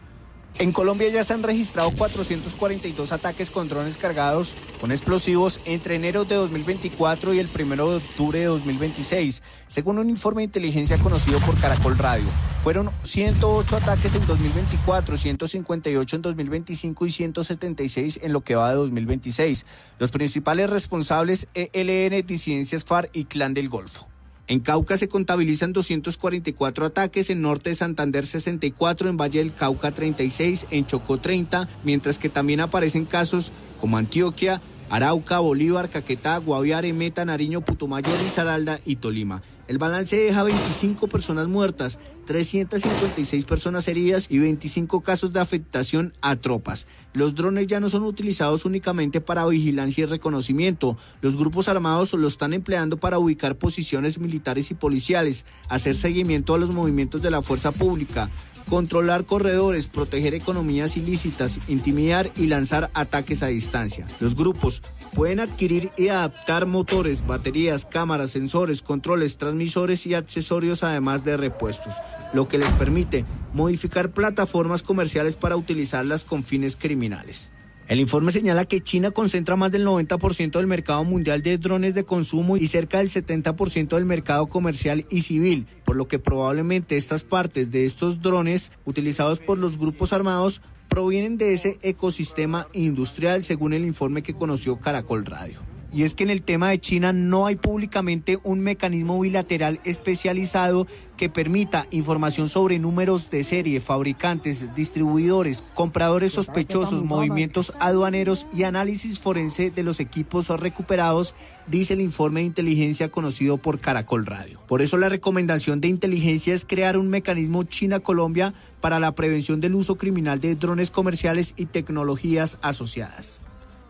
En Colombia ya se han registrado cuatrocientos cuarenta y dos ataques con drones cargados con explosivos entre enero de dos mil veinticuatro y el primero de octubre de dos mil veintiséis, según un informe de inteligencia conocido por Caracol Radio. Fueron ciento ocho ataques en dos mil veinticuatro, ciento cincuenta y ocho en dos mil veinticinco y ciento setenta y seis en lo que va de dos mil veintiséis. Los principales responsables, E L N, disidencias FARC y Clan del Golfo. En Cauca se contabilizan doscientos cuarenta y cuatro ataques, en Norte de Santander sesenta y cuatro, en Valle del Cauca treinta y seis, en Chocó treinta, mientras que también aparecen casos como Antioquia, Arauca, Bolívar, Caquetá, Guaviare, Meta, Nariño, Putumayo, Risaralda y Tolima. El balance deja veinticinco personas muertas, trescientas cincuenta y seis personas heridas y veinticinco casos de afectación a tropas. Los drones ya no son utilizados únicamente para vigilancia y reconocimiento. Los grupos armados lo están empleando para ubicar posiciones militares y policiales, hacer seguimiento a los movimientos de la fuerza pública, controlar corredores, proteger economías ilícitas, intimidar y lanzar ataques a distancia. Los grupos pueden adquirir y adaptar motores, baterías, cámaras, sensores, controles, transmisores y accesorios, además de repuestos, lo que les permite modificar plataformas comerciales para utilizarlas con fines criminales. El informe señala que China concentra más del noventa por ciento del mercado mundial de drones de consumo y cerca del setenta por ciento del mercado comercial y civil, por lo que probablemente estas partes de estos drones utilizados por los grupos armados provienen de ese ecosistema industrial, según el informe que conoció Caracol Radio. Y es que en el tema de China no hay públicamente un mecanismo bilateral especializado que permita información sobre números de serie, fabricantes, distribuidores, compradores sospechosos, movimientos aduaneros y análisis forense de los equipos recuperados, dice el informe de inteligencia conocido por Caracol Radio. Por eso la recomendación de inteligencia es crear un mecanismo China-Colombia para la prevención del uso criminal de drones comerciales y tecnologías asociadas.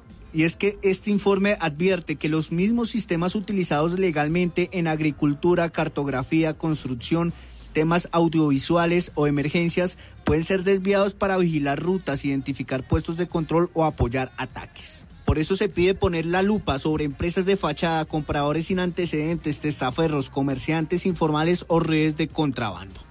Y es que este informe advierte que los mismos sistemas utilizados legalmente en agricultura, cartografía, construcción, temas audiovisuales o emergencias pueden ser desviados para vigilar rutas, identificar puestos de control o apoyar ataques. Por eso se pide poner la lupa sobre empresas de fachada, compradores sin antecedentes, testaferros, comerciantes informales o redes de contrabando.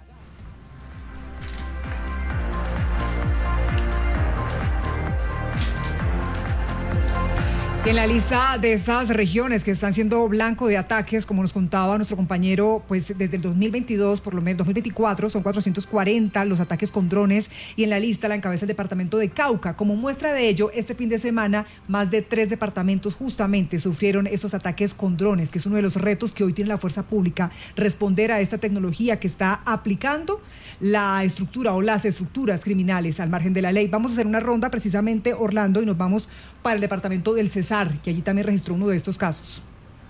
En la lista de esas regiones que están siendo blanco de ataques, como nos contaba nuestro compañero, pues desde el dos mil veintidós, por lo menos dos mil veinticuatro, son cuatrocientos cuarenta los ataques con drones, y en la lista la encabeza el departamento de Cauca. Como muestra de ello, este fin de semana más de tres departamentos justamente sufrieron estos ataques con drones, que es uno de los retos que hoy tiene la fuerza pública, responder a esta tecnología que está aplicando la estructura o las estructuras criminales al margen de la ley. Vamos a hacer una ronda precisamente, Orlando, y nos vamos para el departamento del Cesar, que allí también registró uno de estos casos.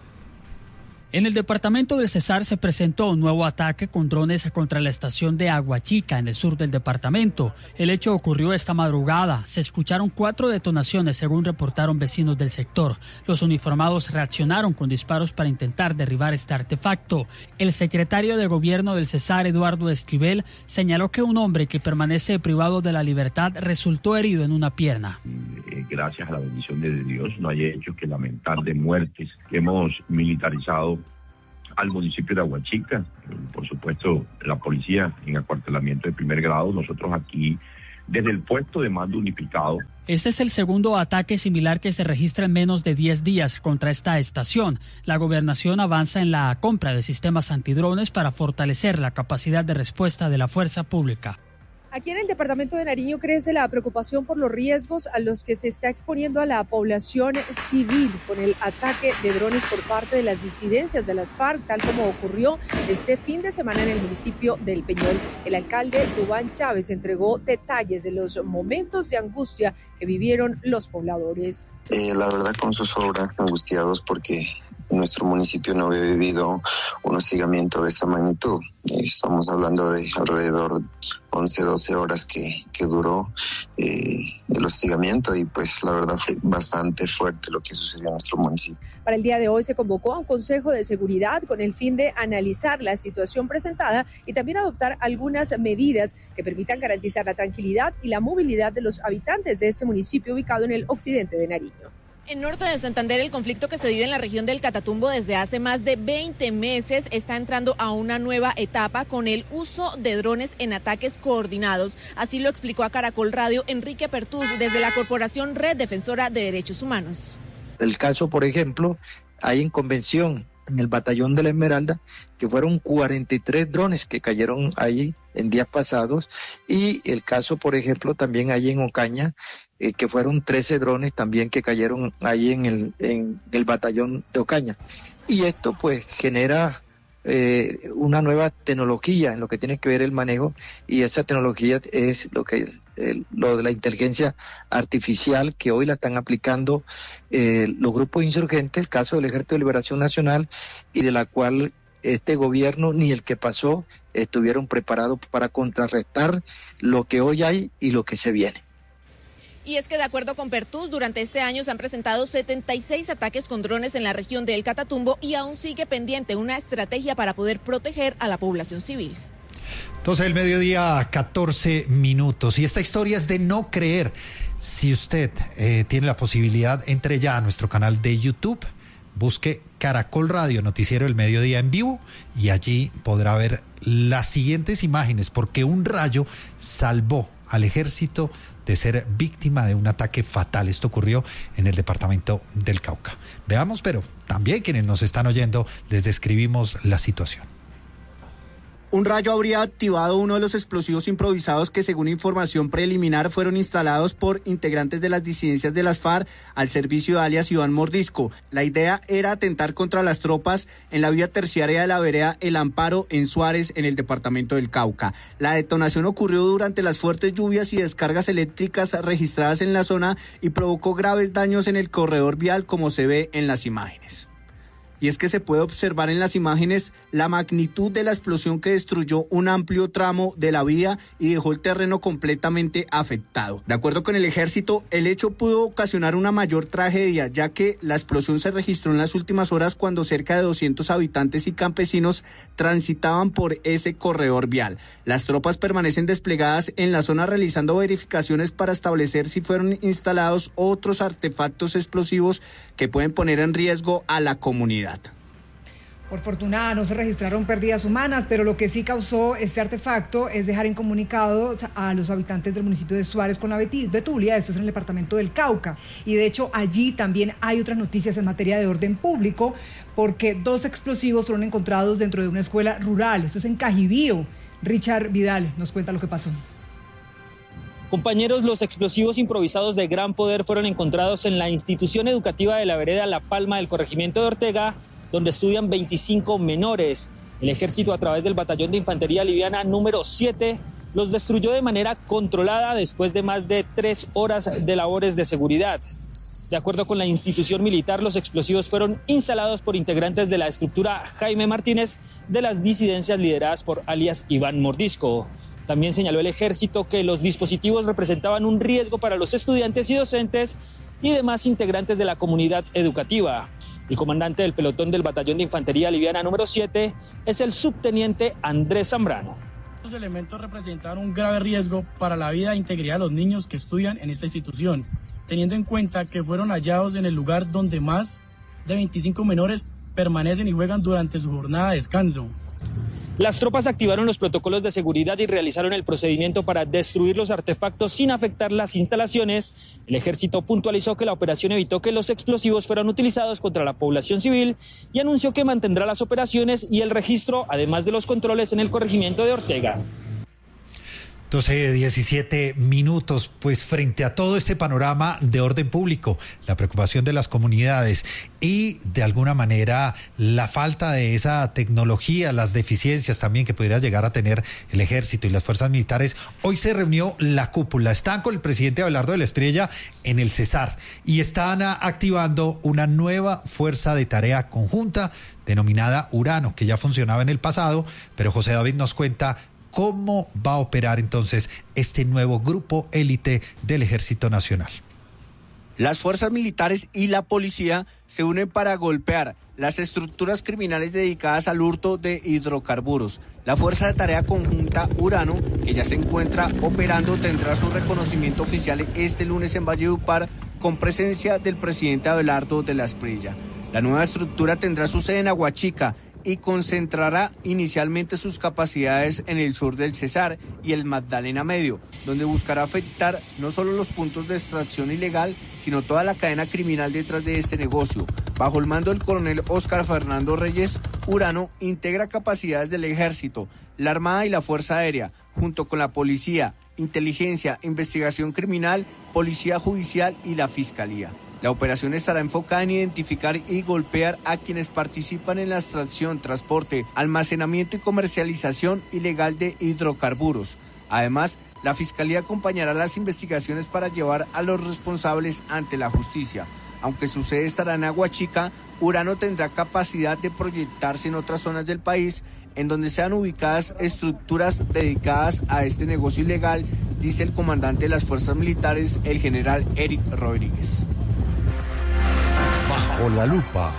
En el departamento del Cesar se presentó un nuevo ataque con drones contra la estación de Aguachica, en el sur del departamento. El hecho ocurrió esta madrugada. Se escucharon cuatro detonaciones, según reportaron vecinos del sector. Los uniformados reaccionaron con disparos para intentar derribar este artefacto. El secretario de gobierno del Cesar, Eduardo Esquivel, señaló que un hombre que permanece privado de la libertad resultó herido en una pierna. Gracias a la bendición de Dios no hay hechos que lamentar de muertes. Hemos militarizado al municipio de Aguachica, por supuesto la policía en acuartelamiento de primer grado, nosotros aquí desde el puesto de mando unificado. Este es el segundo ataque similar que se registra en menos de diez días contra esta estación. La gobernación avanza en la compra de sistemas antidrones para fortalecer la capacidad de respuesta de la fuerza pública. Aquí en el departamento de Nariño crece la preocupación por los riesgos a los que se está exponiendo a la población civil con el ataque de drones por parte de las disidencias de las FARC, tal como ocurrió este fin de semana en el municipio del Peñol. El alcalde Dubán Chávez entregó detalles de los momentos de angustia que vivieron los pobladores. Eh, la verdad, con zozobra, angustiados porque nuestro municipio no había vivido un hostigamiento de esta magnitud. Estamos hablando de alrededor once, doce horas que, que duró eh, el hostigamiento, y pues la verdad fue bastante fuerte lo que sucedió en nuestro municipio. Para el día de hoy se convocó a un consejo de seguridad con el fin de analizar la situación presentada y también adoptar algunas medidas que permitan garantizar la tranquilidad y la movilidad de los habitantes de este municipio ubicado en el occidente de Nariño. En norte de Santander, el conflicto que se vive en la región del Catatumbo desde hace más de veinte meses está entrando a una nueva etapa con el uso de drones en ataques coordinados. Así lo explicó a Caracol Radio Enrique Pertús desde la Corporación Red Defensora de Derechos Humanos. El caso, por ejemplo, hay en Convención, en el Batallón de la Esmeralda, que fueron cuarenta y tres drones que cayeron allí en días pasados, y el caso, por ejemplo, también hay en Ocaña, eh, que fueron trece drones también que cayeron ahí en el, en el Batallón de Ocaña. Y esto pues genera eh, una nueva tecnología en lo que tiene que ver el manejo, y esa tecnología es lo que eh, lo de la inteligencia artificial, que hoy la están aplicando eh, los grupos insurgentes, el caso del Ejército de Liberación Nacional, y de la cual este gobierno ni el que pasó estuvieron preparados para contrarrestar lo que hoy hay y lo que se viene. Y es que de acuerdo con Pertús, durante este año se han presentado setenta y seis ataques con drones en la región del Catatumbo, y aún sigue pendiente una estrategia para poder proteger a la población civil. Entonces el mediodía, catorce minutos. Y esta historia es de no creer. Si usted eh, tiene la posibilidad, entre ya a nuestro canal de YouTube, busque Caracol Radio, Noticiero del Mediodía en vivo, y allí podrá ver las siguientes imágenes, porque un rayo salvó al ejército de ser víctima de un ataque fatal. Esto ocurrió en el departamento del Cauca. Veamos, pero también quienes nos están oyendo, les describimos la situación. Un rayo habría activado uno de los explosivos improvisados que, según información preliminar, fueron instalados por integrantes de las disidencias de las FARC al servicio de alias Iván Mordisco. La idea era atentar contra las tropas en la vía terciaria de la vereda El Amparo en Suárez, en el departamento del Cauca. La detonación ocurrió durante las fuertes lluvias y descargas eléctricas registradas en la zona y provocó graves daños en el corredor vial, como se ve en las imágenes. Y es que se puede observar en las imágenes la magnitud de la explosión que destruyó un amplio tramo de la vía y dejó el terreno completamente afectado. De acuerdo con el ejército, el hecho pudo ocasionar una mayor tragedia, ya que la explosión se registró en las últimas horas cuando cerca de doscientos habitantes y campesinos transitaban por ese corredor vial. Las tropas permanecen desplegadas en la zona realizando verificaciones para establecer si fueron instalados otros artefactos explosivos que pueden poner en riesgo a la comunidad. Por fortuna no se registraron pérdidas humanas, pero lo que sí causó este artefacto es dejar incomunicados a los habitantes del municipio de Suárez con la Betulia, esto es en el departamento del Cauca. Y de hecho allí también hay otras noticias en materia de orden público, porque dos explosivos fueron encontrados dentro de una escuela rural, esto es en Cajibío. Richard Vidal nos cuenta lo que pasó. Compañeros, los explosivos improvisados de gran poder fueron encontrados en la institución educativa de la vereda La Palma del corregimiento de Ortega, donde estudian veinticinco menores. El ejército, a través del batallón de infantería liviana número siete, los destruyó de manera controlada después de más de tres horas de labores de seguridad. De acuerdo con la institución militar, los explosivos fueron instalados por integrantes de la estructura Jaime Martínez de las disidencias lideradas por alias Iván Mordisco. También señaló el ejército que los dispositivos representaban un riesgo para los estudiantes y docentes y demás integrantes de la comunidad educativa. El comandante del pelotón del batallón de infantería liviana número siete es el subteniente Andrés Zambrano. Estos elementos representaron un grave riesgo para la vida e integridad de los niños que estudian en esta institución, teniendo en cuenta que fueron hallados en el lugar donde más de veinticinco menores permanecen y juegan durante su jornada de descanso. Las tropas activaron los protocolos de seguridad y realizaron el procedimiento para destruir los artefactos sin afectar las instalaciones. El ejército puntualizó que la operación evitó que los explosivos fueran utilizados contra la población civil y anunció que mantendrá las operaciones y el registro, además de los controles en el corregimiento de Ortega. doce, diecisiete minutos, pues frente a todo este panorama de orden público, la preocupación de las comunidades y de alguna manera la falta de esa tecnología, las deficiencias también que pudiera llegar a tener el ejército y las fuerzas militares, hoy se reunió la cúpula. Están con el presidente Abelardo de la Espriella en el Cesar y están activando una nueva fuerza de tarea conjunta denominada Urano, que ya funcionaba en el pasado, pero José David nos cuenta cómo va a operar entonces este nuevo grupo élite del Ejército Nacional. Las fuerzas militares y la policía se unen para golpear las estructuras criminales dedicadas al hurto de hidrocarburos. La Fuerza de Tarea Conjunta Urano, que ya se encuentra operando, tendrá su reconocimiento oficial este lunes en Valledupar con presencia del presidente Abelardo de la Espriella. La nueva estructura tendrá su sede en Aguachica y concentrará inicialmente sus capacidades en el sur del Cesar y el Magdalena Medio, donde buscará afectar no solo los puntos de extracción ilegal, sino toda la cadena criminal detrás de este negocio. Bajo el mando del coronel Óscar Fernando Reyes, Urano integra capacidades del Ejército, la Armada y la Fuerza Aérea, junto con la Policía, Inteligencia, Investigación Criminal, Policía Judicial y la Fiscalía. La operación estará enfocada en identificar y golpear a quienes participan en la extracción, transporte, almacenamiento y comercialización ilegal de hidrocarburos. Además, la Fiscalía acompañará las investigaciones para llevar a los responsables ante la justicia. Aunque su sede estará en Aguachica, Urano tendrá capacidad de proyectarse en otras zonas del país en donde sean ubicadas estructuras dedicadas a este negocio ilegal, dice el comandante de las fuerzas militares, el general Eric Rodríguez. Bajo la lupa.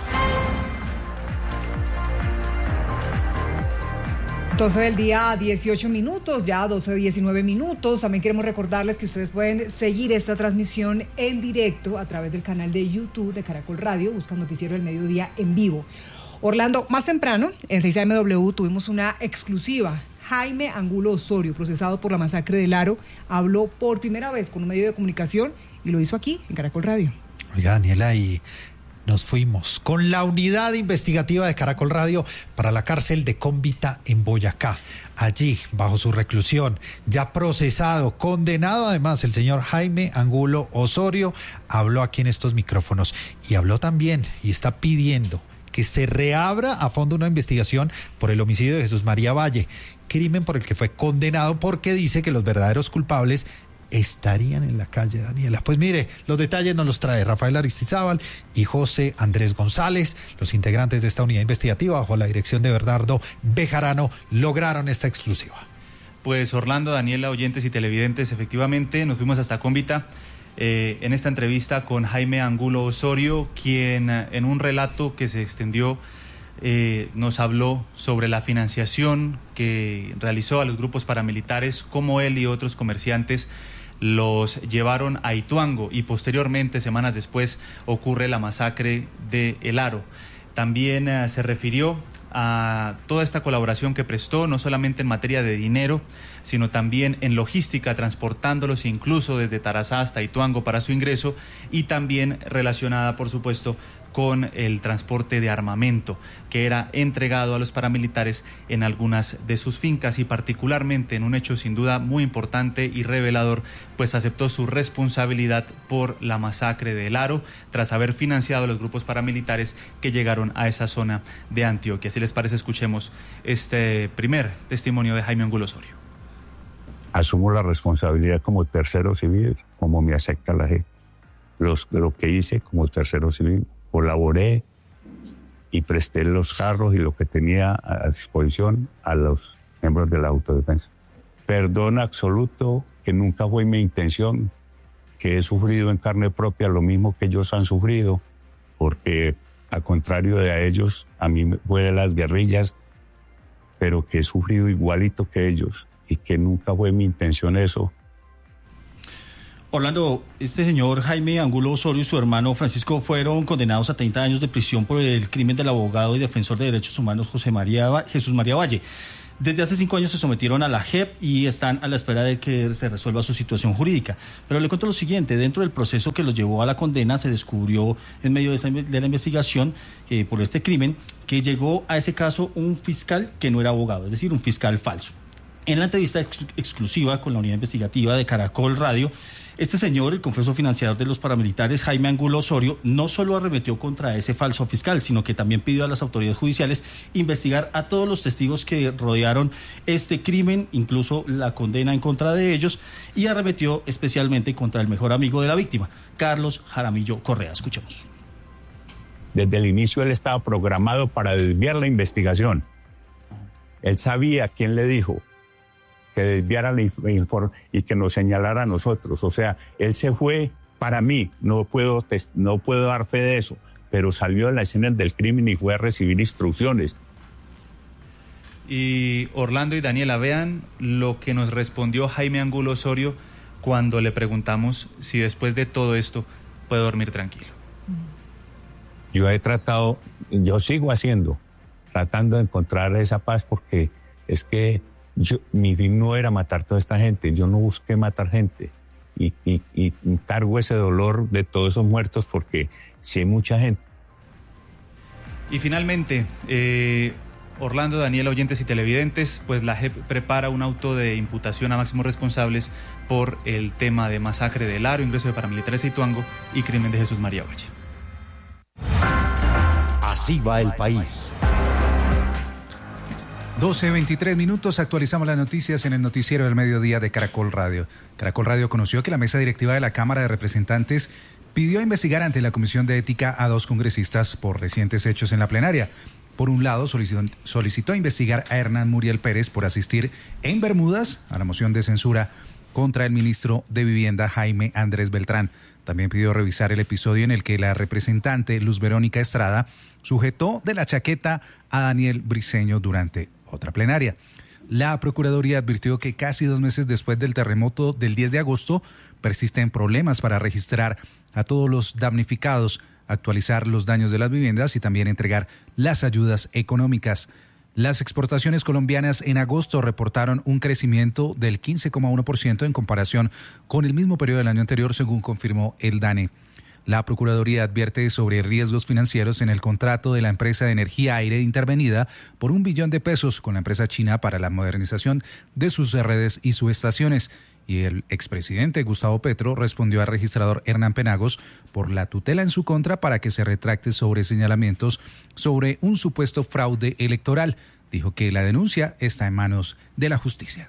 doce del día, dieciocho minutos, ya doce, diecinueve minutos. También queremos recordarles que ustedes pueden seguir esta transmisión en directo a través del canal de YouTube de Caracol Radio. Buscan Noticiero del Mediodía en vivo. Orlando, más temprano, en seis A M W tuvimos una exclusiva. Jaime Angulo Osorio, procesado por la masacre del Aro, habló por primera vez con un medio de comunicación y lo hizo aquí, en Caracol Radio. Oiga, Daniela, y nos fuimos con la unidad investigativa de Caracol Radio para la cárcel de Cómbita en Boyacá. Allí, bajo su reclusión, ya procesado, condenado además, el señor Jaime Angulo Osorio habló aquí en estos micrófonos y habló también y está pidiendo que se reabra a fondo una investigación por el homicidio de Jesús María Valle, crimen por el que fue condenado porque dice que los verdaderos culpables estarían en la calle, Daniela. Pues mire, los detalles nos los trae Rafael Aristizábal y José Andrés González. Los integrantes de esta unidad investigativa, bajo la dirección de Bernardo Bejarano, lograron esta exclusiva. Pues Orlando, Daniela, oyentes y televidentes, efectivamente nos fuimos hasta Cómbita eh, en esta entrevista con Jaime Angulo Osorio, quien en un relato que se extendió eh, nos habló sobre la financiación que realizó a los grupos paramilitares, cómo él y otros comerciantes los llevaron a Ituango y posteriormente, semanas después, ocurre la masacre de El Aro. También eh, se refirió a toda esta colaboración que prestó, no solamente en materia de dinero, sino también en logística, transportándolos incluso desde Tarazá hasta Ituango para su ingreso, y también relacionada, por supuesto, con el transporte de armamento que era entregado a los paramilitares en algunas de sus fincas, y particularmente en un hecho sin duda muy importante y revelador, pues aceptó su responsabilidad por la masacre de El Aro tras haber financiado a los grupos paramilitares que llegaron a esa zona de Antioquia. Si les parece, escuchemos este primer testimonio de Jaime Angulo Osorio. Asumo la responsabilidad como tercero civil, como me acepta la gente. Los, lo que hice como tercero civil, colaboré y presté los carros y lo que tenía a disposición a los miembros de la autodefensa. Perdón absoluto, que nunca fue mi intención, que he sufrido en carne propia lo mismo que ellos han sufrido, porque a contrario de a ellos, a mí me fue de las guerrillas, pero que he sufrido igualito que ellos y que nunca fue mi intención eso. Orlando, este señor Jaime Angulo Osorio y su hermano Francisco fueron condenados a treinta años de prisión por el crimen del abogado y defensor de derechos humanos José María, Jesús María Valle. Desde hace cinco años se sometieron a la J E P y están a la espera de que se resuelva su situación jurídica. Pero le cuento lo siguiente: dentro del proceso que los llevó a la condena se descubrió en medio de, esa, de la investigación eh, por este crimen que llegó a ese caso un fiscal que no era abogado, es decir, un fiscal falso. En la entrevista ex exclusiva con la unidad investigativa de Caracol Radio, este señor, el confeso financiador de los paramilitares, Jaime Angulo Osorio, no solo arremetió contra ese falso fiscal, sino que también pidió a las autoridades judiciales investigar a todos los testigos que rodearon este crimen, incluso la condena en contra de ellos, y arremetió especialmente contra el mejor amigo de la víctima, Carlos Jaramillo Correa. Escuchemos. Desde el inicio él estaba programado para desviar la investigación. Él sabía quién le dijo que desviara la información y que nos señalara a nosotros. O sea, él se fue, para mí, no puedo, no puedo dar fe de eso, pero salió de la escena del crimen y fue a recibir instrucciones. Y Orlando y Daniela, vean lo que nos respondió Jaime Angulo Osorio cuando le preguntamos si después de todo esto puede dormir tranquilo. Yo he tratado, yo sigo haciendo, tratando de encontrar esa paz, porque es que Yo, mi fin no era matar a toda esta gente, yo no busqué matar gente y, y, y cargo ese dolor de todos esos muertos, porque sí hay mucha gente. Y finalmente, eh, Orlando, Daniela, oyentes y televidentes, pues la J E P prepara un auto de imputación a máximos responsables por el tema de masacre de El Aro, ingreso de paramilitares a Ituango y crimen de Jesús María Valle. Así va el país. doce veintitrés minutos, actualizamos las noticias en el noticiero del mediodía de Caracol Radio. Caracol Radio conoció que la mesa directiva de la Cámara de Representantes pidió investigar ante la Comisión de Ética a dos congresistas por recientes hechos en la plenaria. Por un lado, solicitó, solicitó investigar a Hernán Muriel Pérez por asistir en Bermudas a la moción de censura contra el ministro de Vivienda Jaime Andrés Beltrán. También pidió revisar el episodio en el que la representante Luz Verónica Estrada sujetó de la chaqueta a Daniel Briceño durante otra plenaria. La Procuraduría advirtió que casi dos meses después del terremoto del diez de agosto persisten problemas para registrar a todos los damnificados, actualizar los daños de las viviendas y también entregar las ayudas económicas. Las exportaciones colombianas en agosto reportaron un crecimiento del quince coma uno por ciento en comparación con el mismo periodo del año anterior, según confirmó el DANE. La Procuraduría advierte sobre riesgos financieros en el contrato de la empresa de energía aire intervenida por un billón de pesos con la empresa china para la modernización de sus redes y subestaciones. Y el expresidente Gustavo Petro respondió al registrador Hernán Penagos por la tutela en su contra para que se retracte sobre señalamientos sobre un supuesto fraude electoral. Dijo que la denuncia está en manos de la justicia.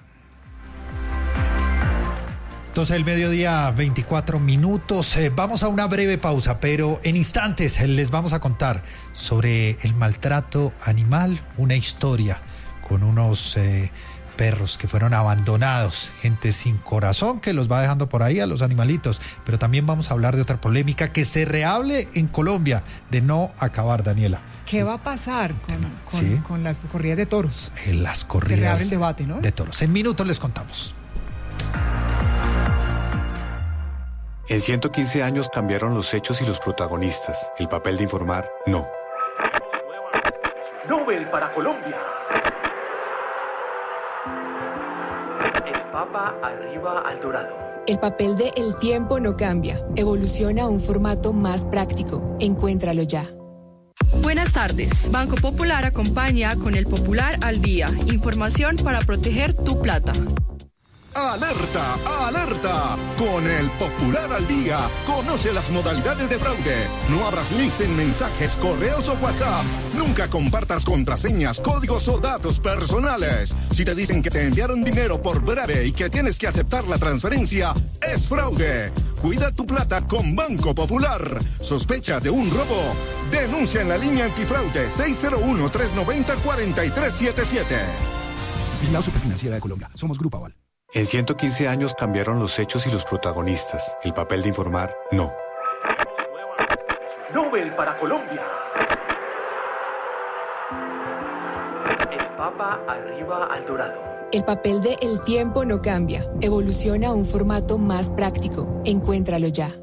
Entonces el mediodía, veinticuatro minutos. Eh, vamos a una breve pausa, pero en instantes les vamos a contar sobre el maltrato animal, una historia con unos eh, perros que fueron abandonados, gente sin corazón que los va dejando por ahí a los animalitos. Pero también vamos a hablar de otra polémica que se rehable en Colombia de no acabar, Daniela. ¿Qué va a pasar con, con, sí. con las corridas de toros? En las corridas se reabre el debate, ¿no? de toros. En minutos les contamos. En ciento quince años cambiaron los hechos y los protagonistas. El papel de informar, no. Nobel para Colombia. El Papa arriba al dorado. El papel de El tiempo no cambia. Evoluciona a un formato más práctico. Encuéntralo ya. Buenas tardes. Banco Popular acompaña con el Popular al Día. Información para proteger tu plata. ¡Alerta! ¡Alerta! Con el Popular al Día, conoce las modalidades de fraude. No abras links en mensajes, correos o WhatsApp. Nunca compartas contraseñas, códigos o datos personales. Si te dicen que te enviaron dinero por breve y que tienes que aceptar la transferencia, es fraude. Cuida tu plata con Banco Popular. ¿Sospecha de un robo? Denuncia en la línea antifraude seis cero uno, tres nueve cero, cuatro tres siete siete. Vigilado Superfinanciera de Colombia. Somos Grupo Aval. En ciento quince años cambiaron los hechos y los protagonistas. El papel de informar, no. Nobel para Colombia. El Papa arriba al dorado. El papel de El tiempo no cambia. Evoluciona a un formato más práctico. Encuéntralo ya.